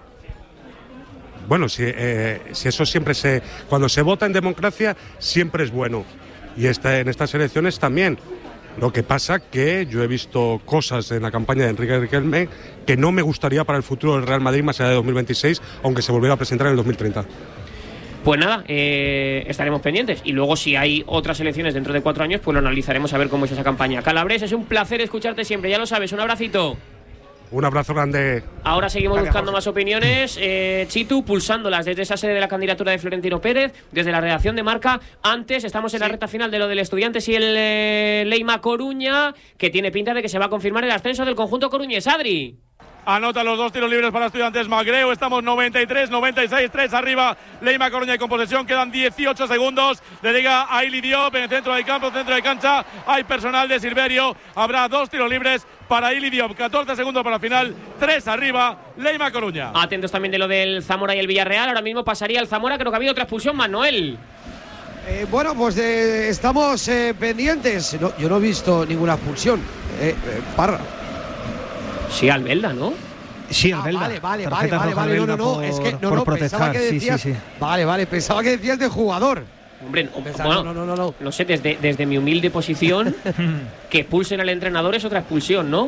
Bueno, si eso siempre cuando se vota en democracia siempre es bueno. Y en estas elecciones también. Lo que pasa que yo he visto cosas en la campaña de Enrique Riquelme que no me gustaría para el futuro del Real Madrid más allá de 2026, aunque se volviera a presentar en el 2030. Pues nada, estaremos pendientes. Y luego, si hay otras elecciones dentro de 4 años, pues lo analizaremos a ver cómo es esa campaña. Calabres, es un placer escucharte siempre, ya lo sabes. Un abracito. Un abrazo grande. Ahora seguimos buscando más opiniones. Chitu, pulsándolas desde esa sede de la candidatura de Florentino Pérez, desde la redacción de Marca. Antes, estamos en la recta final de lo del Estudiantes y el Leima Coruña, que tiene pinta de que se va a confirmar el ascenso del conjunto coruñés. Adri. Anota los 2 tiros libres para Estudiantes Magreo. Estamos 93, 96, 3 arriba. Leima Coruña con posesión. Quedan 18 segundos. Le llega a Ili Diop en el centro del campo, centro de cancha. Hay personal de Silverio. Habrá 2 tiros libres para Ili Diop. 14 segundos para el final. 3 arriba. Leima Coruña. Atentos también de lo del Zamora y el Villarreal. Ahora mismo pasaría el Zamora. Creo que ha habido otra expulsión, Manuel. Bueno, pues estamos pendientes. No, yo no he visto ninguna expulsión. Parra. Sí, Albelda, ¿no? Sí, Albelda. Vale. No, es que no protestar. Pensaba que decías, sí. Vale, pensaba que decías de jugador. Hombre, no sé, desde mi humilde posición, que expulsen al entrenador es otra expulsión, ¿no?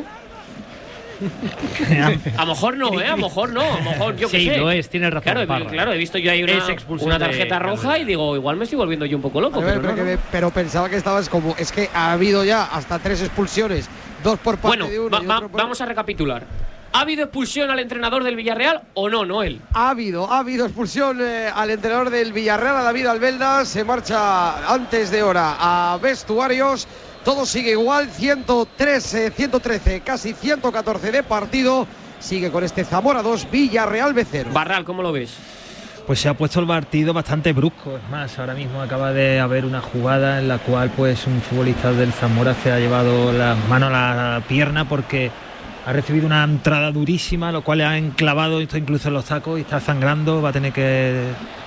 A lo mejor no, a lo mejor yo que sé. Sí, lo es, tienes razón. Claro, he visto yo ahí una tarjeta roja y digo, igual me estoy volviendo yo un poco loco. Pero pensaba que estabas como, es que ha habido ya hasta 3 expulsiones, 2 por parte de uno. Vamos a recapitular. ¿Ha habido expulsión al entrenador del Villarreal o no, Noel? Ha habido expulsión al entrenador del Villarreal, a David Albelda. Se marcha antes de hora a vestuarios. Todo sigue igual, 113, casi 114 de partido. Sigue con este Zamora 2, Villarreal B0. Barral, ¿cómo lo ves? pues se ha puesto el partido bastante brusco. Es más, ahora mismo acaba de haber una jugada en la cual pues un futbolista del Zamora se ha llevado las manos a la pierna porque ha recibido una entrada durísima, lo cual le ha enclavado esto incluso en los tacos y está sangrando. Va a tener que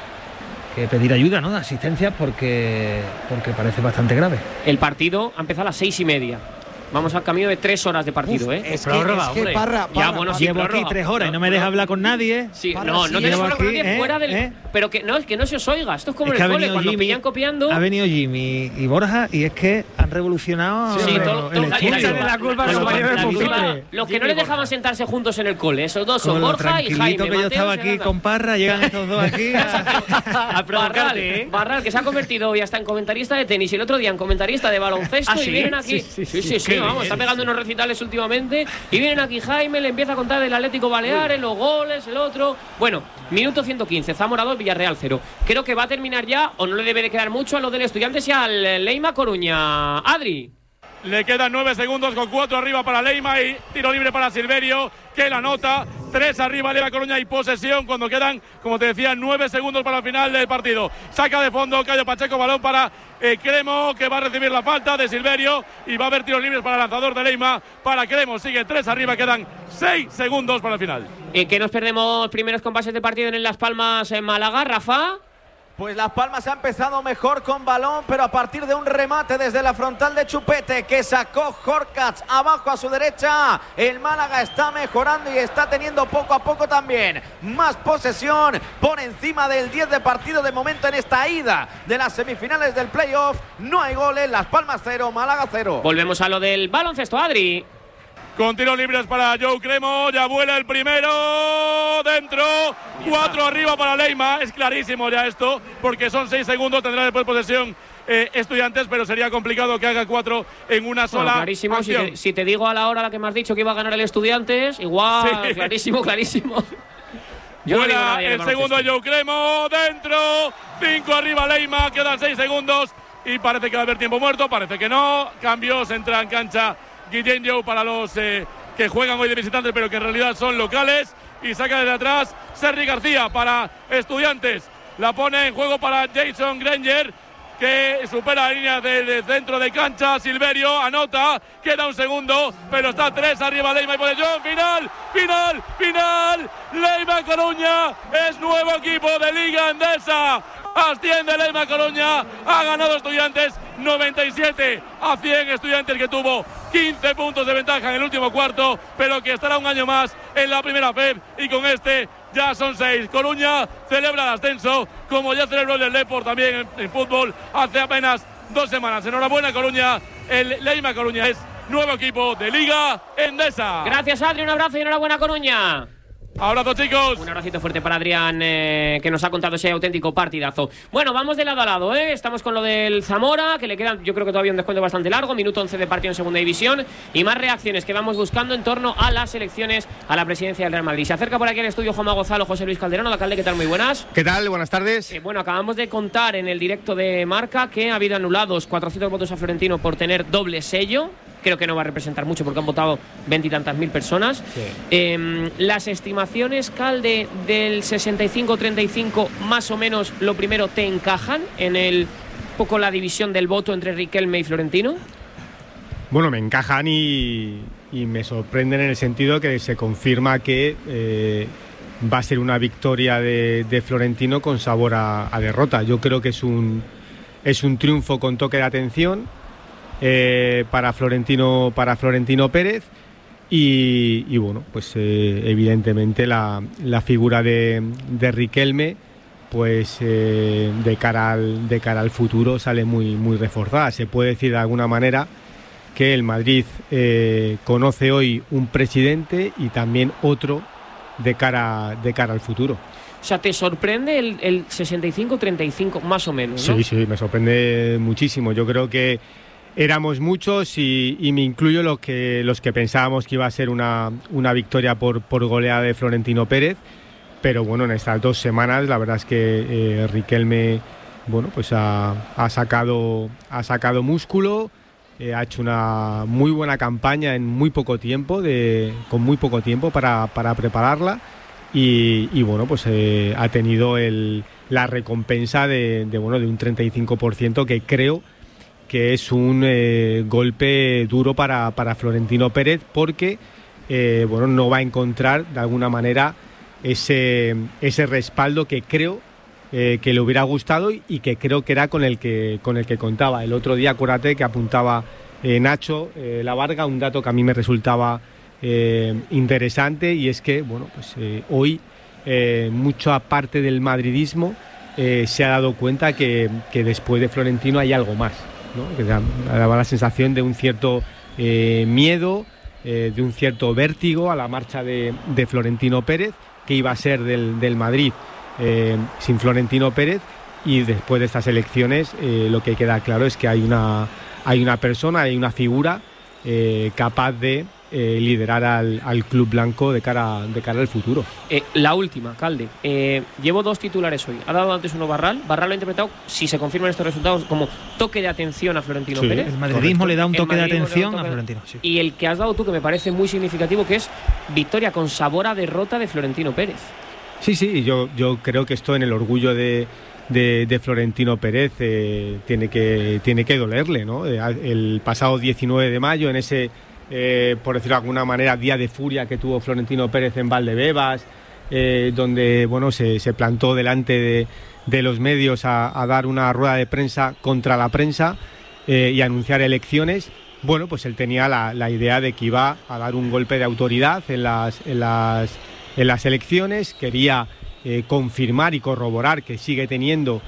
pedir ayuda, ¿no?, de asistencia porque parece bastante grave. El partido ha empezado a las 6:30. Vamos al camino de 3 horas de partido, ¿eh? Es que Parra, llevo aquí 3 horas y no me deja hablar con nadie. Sí, no te dejas hablar con nadie fuera del... Pero que no se os oiga. Esto es como en el cole, cuando pillan copiando... Ha venido Jimmy y Borja y es que han revolucionado el estudio. La culpa los que no les dejaban sentarse juntos en el cole, esos dos son Borja y Jaime. Que yo estaba aquí con Parra, llegan estos dos aquí a provocarte, Barral, que se ha convertido hoy hasta en comentarista de tenis y el otro día en comentarista de baloncesto y vienen aquí... Sí. Vamos, está pegando unos recitales últimamente y vienen aquí Jaime, le empieza a contar del Atlético Baleares, los goles, el otro... Bueno, minuto 115, Zamora 2, Villarreal 0. Creo que va a terminar ya, o no le debe de quedar mucho a los del Estudiantes y al Leima Coruña. Adri. Le quedan 9 segundos con 4 arriba para Leima y tiro libre para Silverio, que la anota. 3 arriba Leima Coruña y posesión cuando quedan, como te decía, 9 segundos para el final del partido. Saca de fondo Cayo Pacheco, balón para Cremo, que va a recibir la falta de Silverio y va a haber tiros libres para el lanzador de Leima. Para Cremo, sigue 3 arriba, quedan 6 segundos para el final. ¿Que nos perdemos primeros compases de partido en Las Palmas en Málaga, Rafa? Pues Las Palmas ha empezado mejor con balón, pero a partir de un remate desde la frontal de Chupete que sacó Horkats abajo a su derecha, el Málaga está mejorando y está teniendo poco a poco también más posesión por encima del 10 de partido de momento en esta ida de las semifinales del playoff. No hay goles, Las Palmas 0, Málaga 0. Volvemos a lo del baloncesto, Adri. Con tiros libres para Joe Cremo, ya vuela el primero, dentro, 4 arriba para Leima, es clarísimo ya esto, porque son 6 segundos, tendrá después posesión Estudiantes, pero sería complicado que haga 4 en una sola clarísimo, acción. Si te digo a la hora a la que me has dicho que iba a ganar el Estudiantes, igual, sí. Clarísimo. Vuela el segundo a Joe Cremo, dentro, 5 arriba Leima, quedan 6 segundos y parece que va a haber tiempo muerto, parece que no, cambios, entra en cancha Guillén Jou para los que juegan hoy de visitantes pero que en realidad son locales y saca desde atrás Sergi García para Estudiantes, la pone en juego para Jason Granger que supera la línea del centro de cancha, Silverio anota, queda un segundo pero está 3 arriba Leima y posesión, final, Leima Coruña es nuevo equipo de Liga Endesa. Asciende Leima Coruña, ha ganado Estudiantes 97-100, Estudiantes que tuvo 15 puntos de ventaja en el último cuarto, pero que estará un año más en la primera FEB y con este ya son 6. Coruña celebra el ascenso, como ya celebró el Depor también en fútbol hace apenas 2 semanas. Enhorabuena Coruña, el Leima Coruña es nuevo equipo de Liga Endesa. Gracias Adri, un abrazo y enhorabuena Coruña. Abrazo chicos. Un abracito fuerte para Adrián que nos ha contado ese auténtico partidazo. Bueno, vamos de lado a lado, estamos con lo del Zamora, que le quedan yo creo que todavía un descuento bastante largo, minuto 11 de partido en segunda división y más reacciones que vamos buscando en torno a las elecciones a la presidencia del Real Madrid. Se acerca por aquí al estudio Juanma Gonzalo, José Luis Calderón, alcalde, ¿qué tal? Muy buenas. ¿Qué tal? Buenas tardes. Bueno, acabamos de contar en el directo de Marca que ha habido anulados 400 votos a Florentino por tener doble sello. Creo que no va a representar mucho porque han votado 20 y tantas mil personas. Sí. Las estimaciones, Calde, del 65-35, más o menos, lo primero, ¿te encajan en poco la división del voto entre Riquelme y Florentino? Bueno, me encajan y me sorprenden en el sentido que se confirma que va a ser una victoria de Florentino con sabor a derrota. Yo creo que es un triunfo con toque de atención. Para Florentino Pérez y bueno, pues evidentemente la figura de Riquelme pues de cara al futuro sale muy reforzada. Se puede decir de alguna manera que el Madrid conoce hoy un presidente y también otro de cara al futuro. O sea, ¿te sorprende el 65-35 más o menos, ¿no? Sí, me sorprende muchísimo. Yo creo que éramos muchos y me incluyo los que pensábamos que iba a ser una victoria por goleada de Florentino Pérez, pero bueno, en estas 2 semanas la verdad es que Riquelme bueno, pues ha sacado músculo, ha hecho una muy buena campaña en muy poco tiempo, con muy poco tiempo para prepararla y bueno, pues ha tenido la recompensa de un 35%, que creo que es un golpe duro para Florentino Pérez, porque no va a encontrar de alguna manera ese respaldo que creo que le hubiera gustado y que creo que era con el que contaba. El otro día, acuérdate que apuntaba Nacho La Varga, un dato que a mí me resultaba interesante, y es que hoy mucha parte del madridismo se ha dado cuenta que después de Florentino hay algo más, ¿no? Que daba la sensación de un cierto miedo, de un cierto vértigo a la marcha de Florentino Pérez, que iba a ser del Madrid sin Florentino Pérez. Y después de estas elecciones lo que queda claro es que hay una persona, hay una figura capaz de liderar al club blanco de cara al futuro. La última, Calde. Llevo 2 titulares hoy. Ha dado antes uno Barral. Barral lo ha interpretado, si se confirman estos resultados, como toque de atención a Florentino Pérez. El madridismo le da un toque de atención a Florentino. Sí. Y el que has dado tú, que me parece muy significativo, que es victoria con sabor a derrota de Florentino Pérez. Sí, yo creo que esto, en el orgullo de Florentino Pérez, tiene que dolerle, ¿no? El pasado 19 de mayo, en ese, por decirlo de alguna manera, día de furia que tuvo Florentino Pérez en Valdebebas, donde se plantó delante de los medios a dar una rueda de prensa contra la prensa y anunciar elecciones. Bueno, pues él tenía la idea de que iba a dar un golpe de autoridad en las elecciones. Quería confirmar y corroborar que sigue teniendo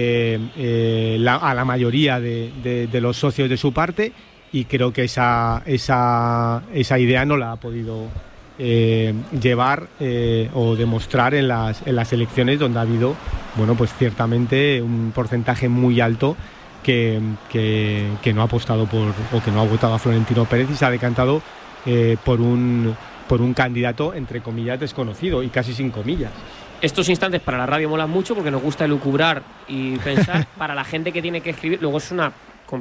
a la mayoría de los socios de su parte, y creo que esa idea no la ha podido llevar o demostrar en las elecciones, donde ha habido ciertamente un porcentaje muy alto que no ha apostado o que no ha votado a Florentino Pérez, y se ha decantado por un candidato, entre comillas, desconocido, y casi sin comillas. Estos instantes para la radio molan mucho porque nos gusta elucubrar y pensar. Para la gente que tiene que escribir, luego es una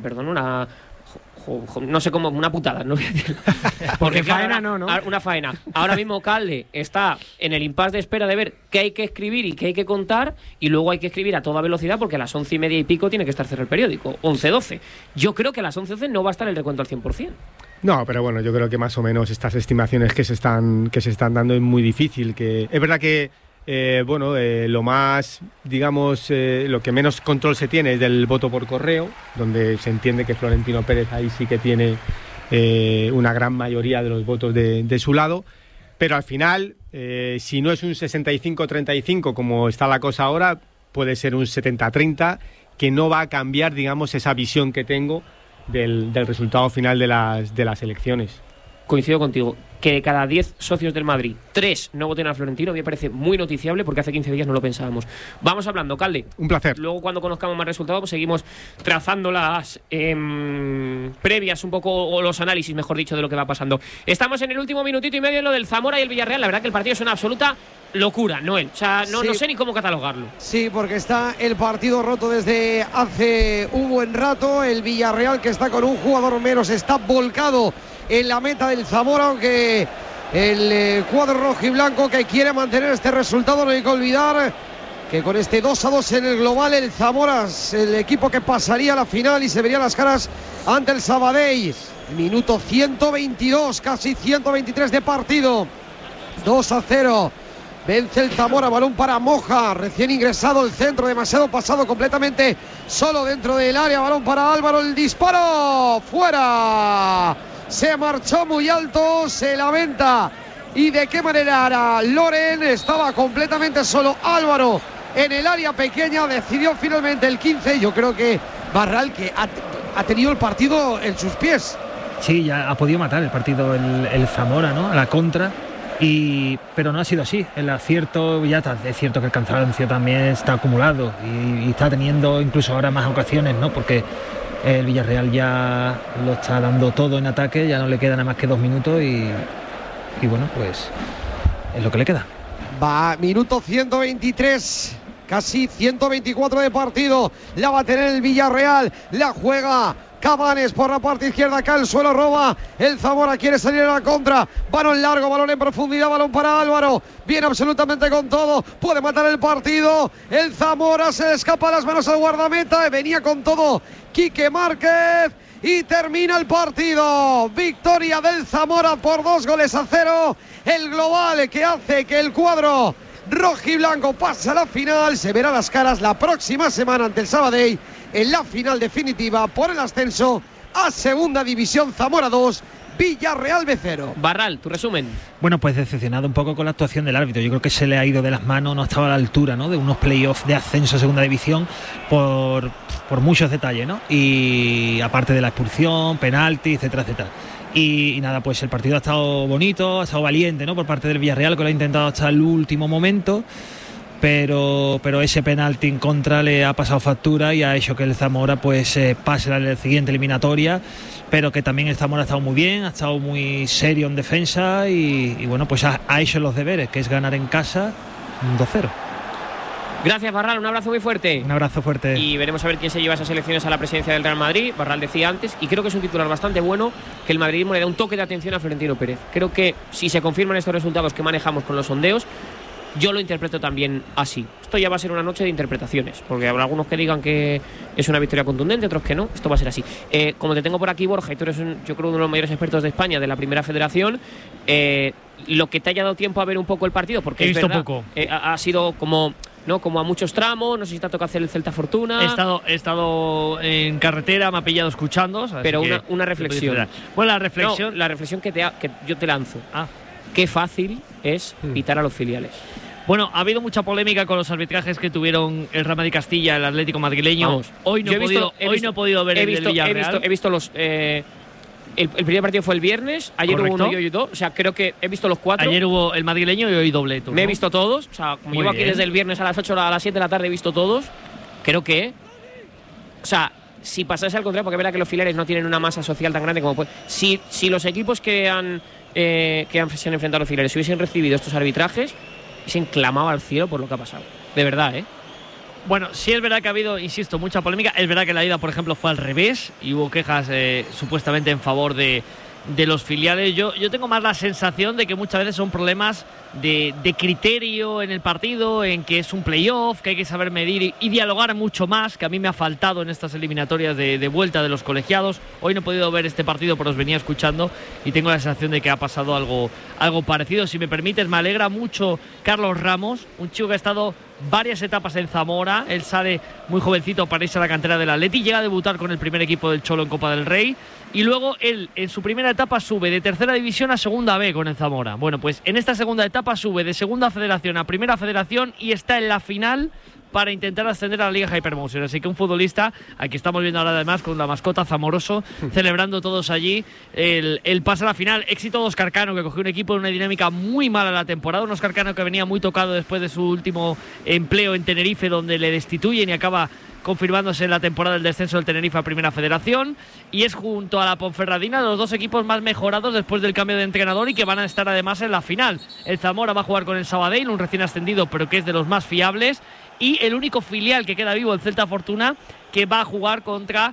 no sé cómo, una putada, no voy a decir. Porque faena no. Una faena. Ahora mismo Calde está en el impasse de espera de ver qué hay que escribir y qué hay que contar, y luego hay que escribir a toda velocidad, porque a las 11:30 y pico tiene que estar cerrado el periódico, 11:12. Yo creo que a las 11:11 no va a estar el recuento al 100%. No, pero bueno, yo creo que más o menos estas estimaciones que se están dando es muy difícil. Que es verdad que lo más, digamos, lo que menos control se tiene es del voto por correo, donde se entiende que Florentino Pérez ahí sí que tiene una gran mayoría de los votos de su lado, pero al final, si no es un 65-35 como está la cosa ahora, puede ser un 70-30, que no va a cambiar, digamos, esa visión que tengo del resultado final de las elecciones. Coincido contigo, que de cada 10 socios del Madrid, 3 no voten a Florentino, me parece muy noticiable, porque hace 15 días no lo pensábamos. Vamos hablando, Calde. Un placer. Luego, cuando conozcamos más resultados, pues seguimos trazando las previas un poco, o los análisis, mejor dicho, de lo que va pasando. Estamos en el último minutito y medio en lo del Zamora y el Villarreal. La verdad que el partido es una absoluta locura, Noel. O sea, no sé ni cómo catalogarlo. Sí, porque está el partido roto desde hace un buen rato. El Villarreal, que está con un jugador menos, está volcado en la meta del Zamora, aunque el cuadro rojo y blanco, que quiere mantener este resultado, no hay que olvidar que con este 2-2 en el global, el Zamora es el equipo que pasaría a la final y se vería las caras ante el Sabadell. Minuto 122, casi 123 de partido. 2-0. Vence el Zamora, balón para Moja, recién ingresado el centro, demasiado pasado, completamente solo dentro del área. Balón para Álvaro, el disparo, fuera. Se marchó muy alto, se lamenta. ¿Y de qué manera era Loren? Estaba completamente solo Álvaro en el área pequeña. Decidió finalmente el 15. Yo creo que Barral, que ha tenido el partido en sus pies. Sí, ya ha podido matar el partido el Zamora, ¿no? A la contra. Pero no ha sido así. El acierto, ya está, es cierto que el cansancio también está acumulado y está teniendo incluso ahora más ocasiones, ¿no? Porque el Villarreal ya lo está dando todo en ataque, ya no le quedan nada más que 2 minutos y bueno, pues es lo que le queda. Va, minuto 123, casi 124 de partido. La va a tener el Villarreal, la juega Cabanes por la parte izquierda, acá el suelo roba el Zamora, quiere salir a la contra, balón largo, balón en profundidad, balón para Álvaro, viene absolutamente con todo, puede matar el partido, el Zamora se le escapa a las manos al guardameta, venía con todo Quique Márquez y termina el partido, victoria del Zamora por 2-0, el global que hace que el cuadro rojiblanco pase a la final, se verá las caras la próxima semana ante el Sabadell en la final definitiva por el ascenso a Segunda División. Zamora 2, Villarreal B0. Barral, tu resumen. Bueno, pues decepcionado un poco con la actuación del árbitro. Yo creo que se le ha ido de las manos, no estaba a la altura, ¿no?, de unos playoffs de ascenso a Segunda División por muchos detalles, ¿no? Y aparte de la expulsión, penalti, etcétera, etcétera. Y nada, pues el partido ha estado bonito, ha estado valiente, ¿no?, por parte del Villarreal, que lo ha intentado hasta el último momento. Pero ese penalti en contra le ha pasado factura y ha hecho que el Zamora pues pase a la siguiente eliminatoria, pero que también el Zamora ha estado muy bien, ha estado muy serio en defensa y bueno, pues ha hecho los deberes, que es ganar en casa 2-0. Gracias, Barral, un abrazo muy fuerte. Un abrazo fuerte. Y veremos a ver quién se lleva esas elecciones a la presidencia del Real Madrid. Barral decía antes, y creo que es un titular bastante bueno, que el madridismo le da un toque de atención a Florentino Pérez. Creo que si se confirman estos resultados que manejamos con los sondeos, yo lo interpreto también así. Esto ya va a ser una noche de interpretaciones, porque habrá algunos que digan que es una victoria contundente, otros que no. Esto va a ser así. Como te tengo por aquí, Borja, y tú eres yo creo uno de los mayores expertos de España, de la Primera Federación, lo que te haya dado tiempo a ver un poco el partido, porque he es visto verdad, poco. Ha sido como a muchos tramos, no sé si te ha tocado hacer el Celta Fortuna. He estado en carretera, me ha pillado escuchando. Pero una reflexión. Bueno, la reflexión. La reflexión que yo te lanzo. Qué fácil es pitar a los filiales. Bueno, ha habido mucha polémica con los arbitrajes que tuvieron el Real Madrid Castilla, el Atlético madrileño. Vamos, hoy no he podido ver el del Villarreal. He visto los... El primer partido fue el viernes, ayer hubo uno y hoy dos, o sea, creo que he visto los 4. Ayer hubo el madrileño y hoy dobleto. Me he visto todos, o sea, como llevo aquí desde el viernes a las 8 a las 7 de la tarde he visto todos. Creo que, o sea, si pasase al contrario, porque es verdad que los filiales no tienen una masa social tan grande como puede. Si los equipos se han enfrentado a los filiales hubiesen recibido estos arbitrajes, se enclamaba al cielo por lo que ha pasado. De verdad, ¿eh? Bueno, sí es verdad que ha habido, insisto, mucha polémica. Es verdad que la ida, por ejemplo, fue al revés y hubo quejas supuestamente en favor de los filiales. Yo tengo más la sensación de que muchas veces son problemas de criterio en el partido, en que es un playoff, que hay que saber medir y dialogar mucho más, que a mí me ha faltado en estas eliminatorias de vuelta de los colegiados. Hoy no he podido ver este partido, pero os venía escuchando y tengo la sensación de que ha pasado algo parecido. Si me permites, me alegra mucho Carlos Ramos, un chico que ha estado varias etapas en Zamora. Él sale muy jovencito para irse a la cantera del Atleti, llega a debutar con el primer equipo del Cholo en Copa del Rey y luego él en su primera etapa sube de tercera división a segunda B con el Zamora. Bueno, pues en esta segunda etapa sube de segunda federación a primera federación y está en la final para intentar ascender a la Liga Hypermotion. Así que un futbolista, aquí estamos viendo ahora además con la mascota Zamoroso, celebrando todos allí el pase a la final. Éxito de Óscar Cano, que cogió un equipo en una dinámica muy mala la temporada. Un Óscar Cano que venía muy tocado después de su último empleo en Tenerife, donde le destituyen y acaba confirmándose en la temporada del descenso del Tenerife a Primera Federación, y es junto a la Ponferradina los dos equipos más mejorados después del cambio de entrenador y que van a estar además en la final. El Zamora va a jugar con el Sabadell, un recién ascendido pero que es de los más fiables, y el único filial que queda vivo, el Celta Fortuna, que va a jugar contra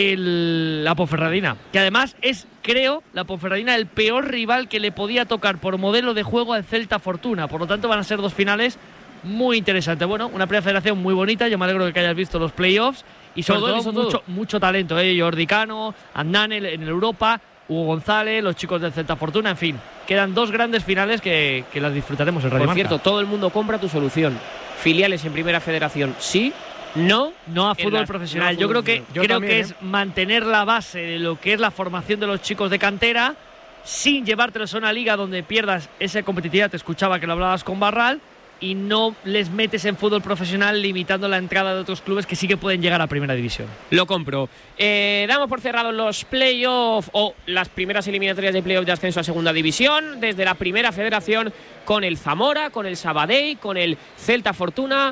la Ponferradina, que además es, creo, la Ponferradina el peor rival que le podía tocar por modelo de juego al Celta Fortuna. Por lo tanto van a ser dos finales muy interesante. Bueno, una primera federación muy bonita. Yo me alegro de que hayas visto los playoffs y sobre todo mucho talento, Jordi Cano, Andán en el Europa, Hugo González, los chicos del Celta Fortuna, en fin, quedan dos grandes finales que las disfrutaremos en Radio Marca. Por cierto, todo el mundo compra tu solución. Filiales en primera federación, sí. No a fútbol profesional. Yo creo que es mantener la base de lo que es la formación de los chicos de cantera sin llevártelos a una liga donde pierdas esa competitividad. Te escuchaba que lo hablabas con Barral, y no les metes en fútbol profesional limitando la entrada de otros clubes que sí que pueden llegar a primera división. Lo compro. Damos por cerrados los playoffs o las primeras eliminatorias de playoff de ascenso a segunda división desde la Primera Federación, con el Zamora, con el Sabadell, con el Celta Fortuna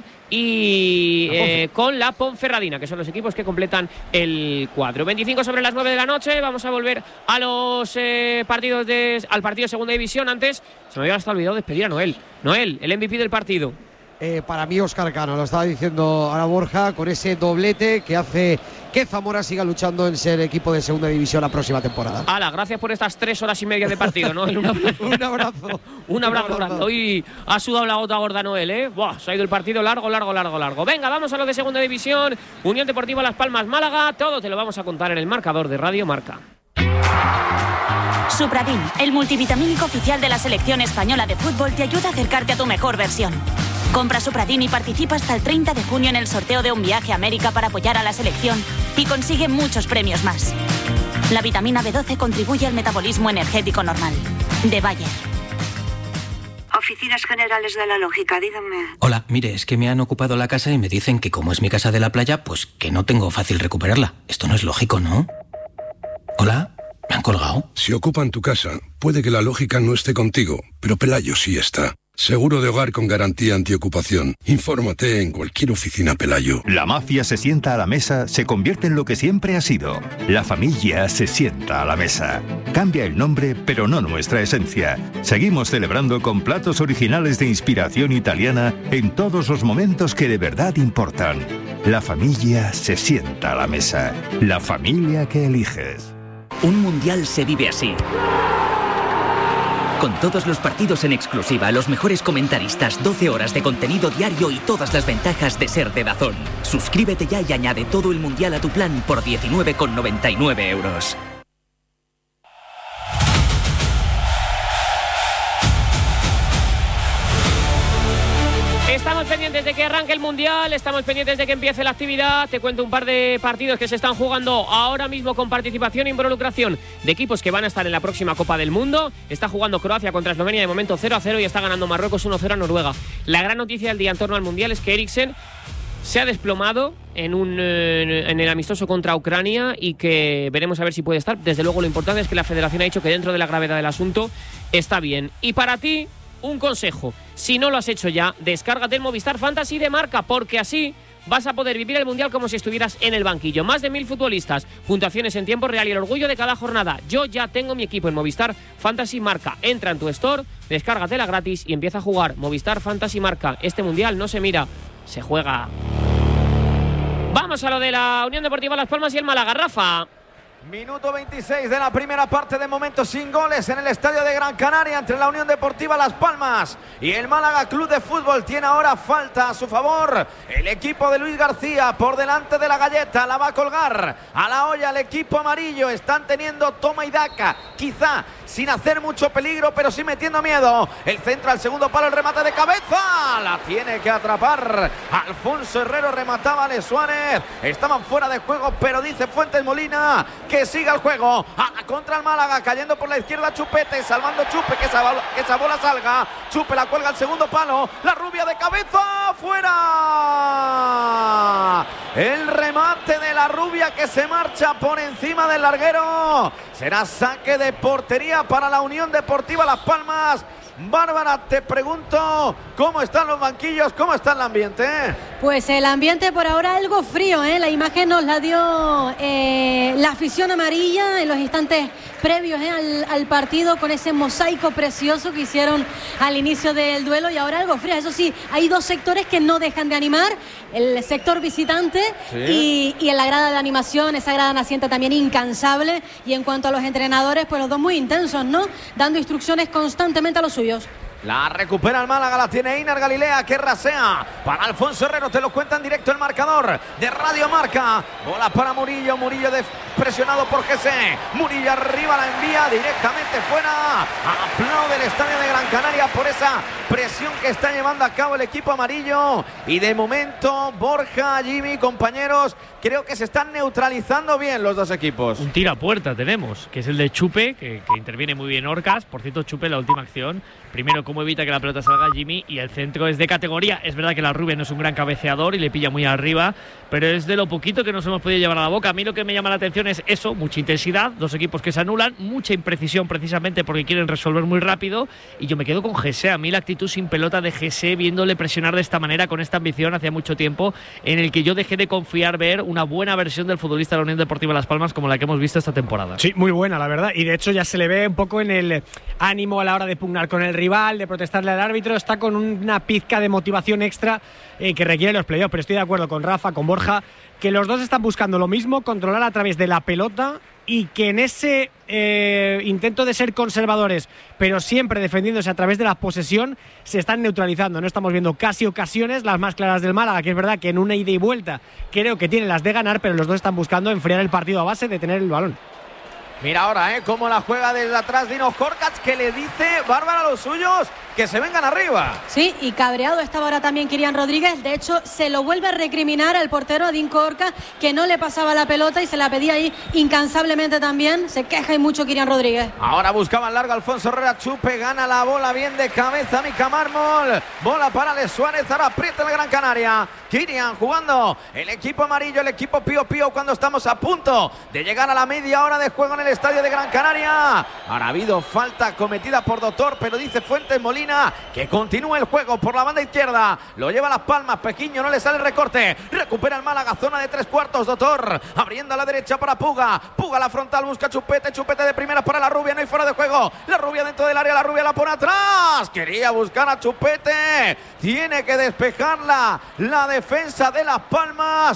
y con la Ponferradina, que son los equipos que completan el cuadro. 25 sobre las 9 de la noche. Vamos a volver a los partidos al partido de segunda división. Antes se me había hasta olvidado despedir a Noel, el MVP del partido. para mí Óscar Cano, lo estaba diciendo ahora Borja, con ese doblete que hace que Zamora siga luchando en ser equipo de segunda división la próxima temporada. Hala, gracias por estas 3 horas y media de partido, Noel. Un abrazo. Un abrazo. Un abrazo grande. Hoy ha sudado la gota gorda Noel, ¿eh? Buah, se ha ido el partido largo. Venga, vamos a lo de segunda división. Unión Deportiva Las Palmas Málaga. Todo te lo vamos a contar en el marcador de Radio Marca. Supradin, el multivitamínico oficial de la selección española de fútbol, te ayuda a acercarte a tu mejor versión. Compra Supradin y participa hasta el 30 de junio en el sorteo de un viaje a América para apoyar a la selección y consigue muchos premios más. La vitamina B12 contribuye al metabolismo energético normal. De Bayer. Oficinas Generales de la Lógica, díganme. Hola, mire, es que me han ocupado la casa y me dicen que como es mi casa de la playa, pues que no tengo fácil recuperarla. Esto no es lógico, ¿no? Hola, ¿me han colgado? Si ocupan tu casa, puede que la lógica no esté contigo, pero Pelayo sí está. Seguro de hogar con garantía antiocupación. Infórmate en cualquier oficina Pelayo. La mafia se sienta a la mesa, se convierte en lo que siempre ha sido. La familia se sienta a la mesa. Cambia el nombre, pero no nuestra esencia. Seguimos celebrando con platos originales de inspiración italiana en todos los momentos que de verdad importan. La familia se sienta a la mesa. La familia que eliges. Un mundial se vive así. Con todos los partidos en exclusiva, los mejores comentaristas, 12 horas de contenido diario y todas las ventajas de ser de DAZN. Suscríbete ya y añade todo el mundial a tu plan por 19,99 €. Estamos pendientes de que arranque el Mundial, estamos pendientes de que empiece la actividad. Te cuento un par de partidos que se están jugando ahora mismo con participación e involucración de equipos que van a estar en la próxima Copa del Mundo. Está jugando Croacia contra Eslovenia de momento 0-0 y está ganando Marruecos 1-0 a Noruega. La gran noticia del día en torno al Mundial es que Eriksen se ha desplomado en el amistoso contra Ucrania y que veremos a ver si puede estar. Desde luego lo importante es que la federación ha dicho que dentro de la gravedad del asunto está bien. Y para ti, un consejo, si no lo has hecho ya, descárgate el Movistar Fantasy de Marca, porque así vas a poder vivir el Mundial como si estuvieras en el banquillo. Más de 1000 futbolistas, puntuaciones en tiempo real y el orgullo de cada jornada. Yo ya tengo mi equipo en Movistar Fantasy Marca. Entra en tu store, descárgatela gratis y empieza a jugar. Movistar Fantasy Marca. Este Mundial no se mira, se juega. Vamos a lo de la Unión Deportiva Las Palmas y el Málaga, Rafa. Minuto 26 de la primera parte, de momento sin goles en el estadio de Gran Canaria entre la Unión Deportiva Las Palmas y el Málaga Club de Fútbol. Tiene ahora falta a su favor el equipo de Luis García por delante de la galleta, la va a colgar a la olla el equipo amarillo. Están teniendo toma y daca, quizá sin hacer mucho peligro, pero sí metiendo miedo. El centro al segundo palo, el remate de cabeza, la tiene que atrapar Alfonso Herrero, remataba Ale Suárez, estaban fuera de juego, pero dice Fuentes Molina que siga el juego. A la contra el Málaga, cayendo por la izquierda Chupete, salvando Chupe, que esa bola salga. Chupe la cuelga al segundo palo, la rubia de cabeza, fuera. El remate de la rubia que se marcha por encima del larguero. Será saque de portería para la Unión Deportiva Las Palmas. Bárbara, te pregunto, ¿cómo están los banquillos? ¿Cómo está el ambiente? Pues el ambiente por ahora algo frío, ¿eh? La imagen nos la dio la afición amarilla en los instantes previos al partido, con ese mosaico precioso que hicieron al inicio del duelo, y ahora algo frío. Eso sí, hay dos sectores que no dejan de animar, el sector visitante, sí, y en la grada de animación, esa grada naciente también incansable. Y en cuanto a los entrenadores, pues los dos muy intensos, ¿no? Dando instrucciones constantemente a los suyos. La recupera el Málaga, la tiene Einar Galilea, que rasea para Alfonso Herrero. Te lo cuenta en directo el marcador de Radio Marca. Bola para Murillo, presionado por Jesse. Murillo arriba, la envía directamente fuera. Aplaude el estadio de Gran Canaria por esa presión que está llevando a cabo el equipo amarillo. Y de momento, Borja, Jimmy, compañeros, creo que se están neutralizando bien los dos equipos. Un tiro a puerta tenemos, que es el de Chupe, que interviene muy bien Orcas. Por cierto, Chupe, la última acción, primero cómo evita que la pelota salga Jimmy, y el centro es de categoría. Es verdad que la rubia no es un gran cabeceador y le pilla muy arriba, pero es de lo poquito que nos hemos podido llevar a la boca. A mí lo que me llama la atención es eso, mucha intensidad, dos equipos que se anulan, mucha imprecisión precisamente porque quieren resolver muy rápido, y yo me quedo con Jesse. A mí la actitud Juventud sin pelota de Jesse, viéndole presionar de esta manera, con esta ambición, hacía mucho tiempo en el que yo dejé de confiar ver una buena versión del futbolista de la Unión Deportiva Las Palmas como la que hemos visto esta temporada. Sí, muy buena, la verdad. Y de hecho ya se le ve un poco en el ánimo a la hora de pugnar con el rival, de protestarle al árbitro. Está con una pizca de motivación extra que requiere los playoffs. Pero estoy de acuerdo con Rafa, con Borja, que los dos están buscando lo mismo, controlar a través de la pelota, y que en ese intento de ser conservadores, pero siempre defendiéndose a través de la posesión, se están neutralizando. No estamos viendo casi ocasiones, las más claras del Málaga, que es verdad que en una ida y vuelta creo que tienen las de ganar, pero los dos están buscando enfriar el partido a base de tener el balón. Mira ahora, cómo la juega desde atrás Dino Korkats, que le dice Bárbara a los suyos que se vengan arriba. Sí, y cabreado estaba ahora también Kirian Rodríguez. De hecho, se lo vuelve a recriminar al portero, a Dean Korkats, que no le pasaba la pelota y se la pedía ahí incansablemente también. Se queja y mucho Kirian Rodríguez. Ahora buscaban larga Alfonso Herrera, Chupe, gana la bola bien de cabeza Mica Mármol. Bola para Les Suárez, ahora aprieta el Gran Canaria. Kirian jugando el equipo amarillo, el equipo Pío Pío, cuando estamos a punto de llegar a la media hora de juego en el estadio de Gran Canaria. Ahora ha habido falta cometida por Doctor, pero dice Fuentes Molina que continúa el juego por la banda izquierda. Lo lleva Las Palmas, Pequiño, no le sale el recorte. Recupera el Málaga, zona de 3/4, Doctor. Abriendo a la derecha para Puga. Puga a la frontal, busca Chupete. Chupete de primera para la Rubia, no hay fuera de juego. La Rubia dentro del área, la Rubia la pone atrás. Quería buscar a Chupete. Tiene que despejarla la defensa de Las Palmas.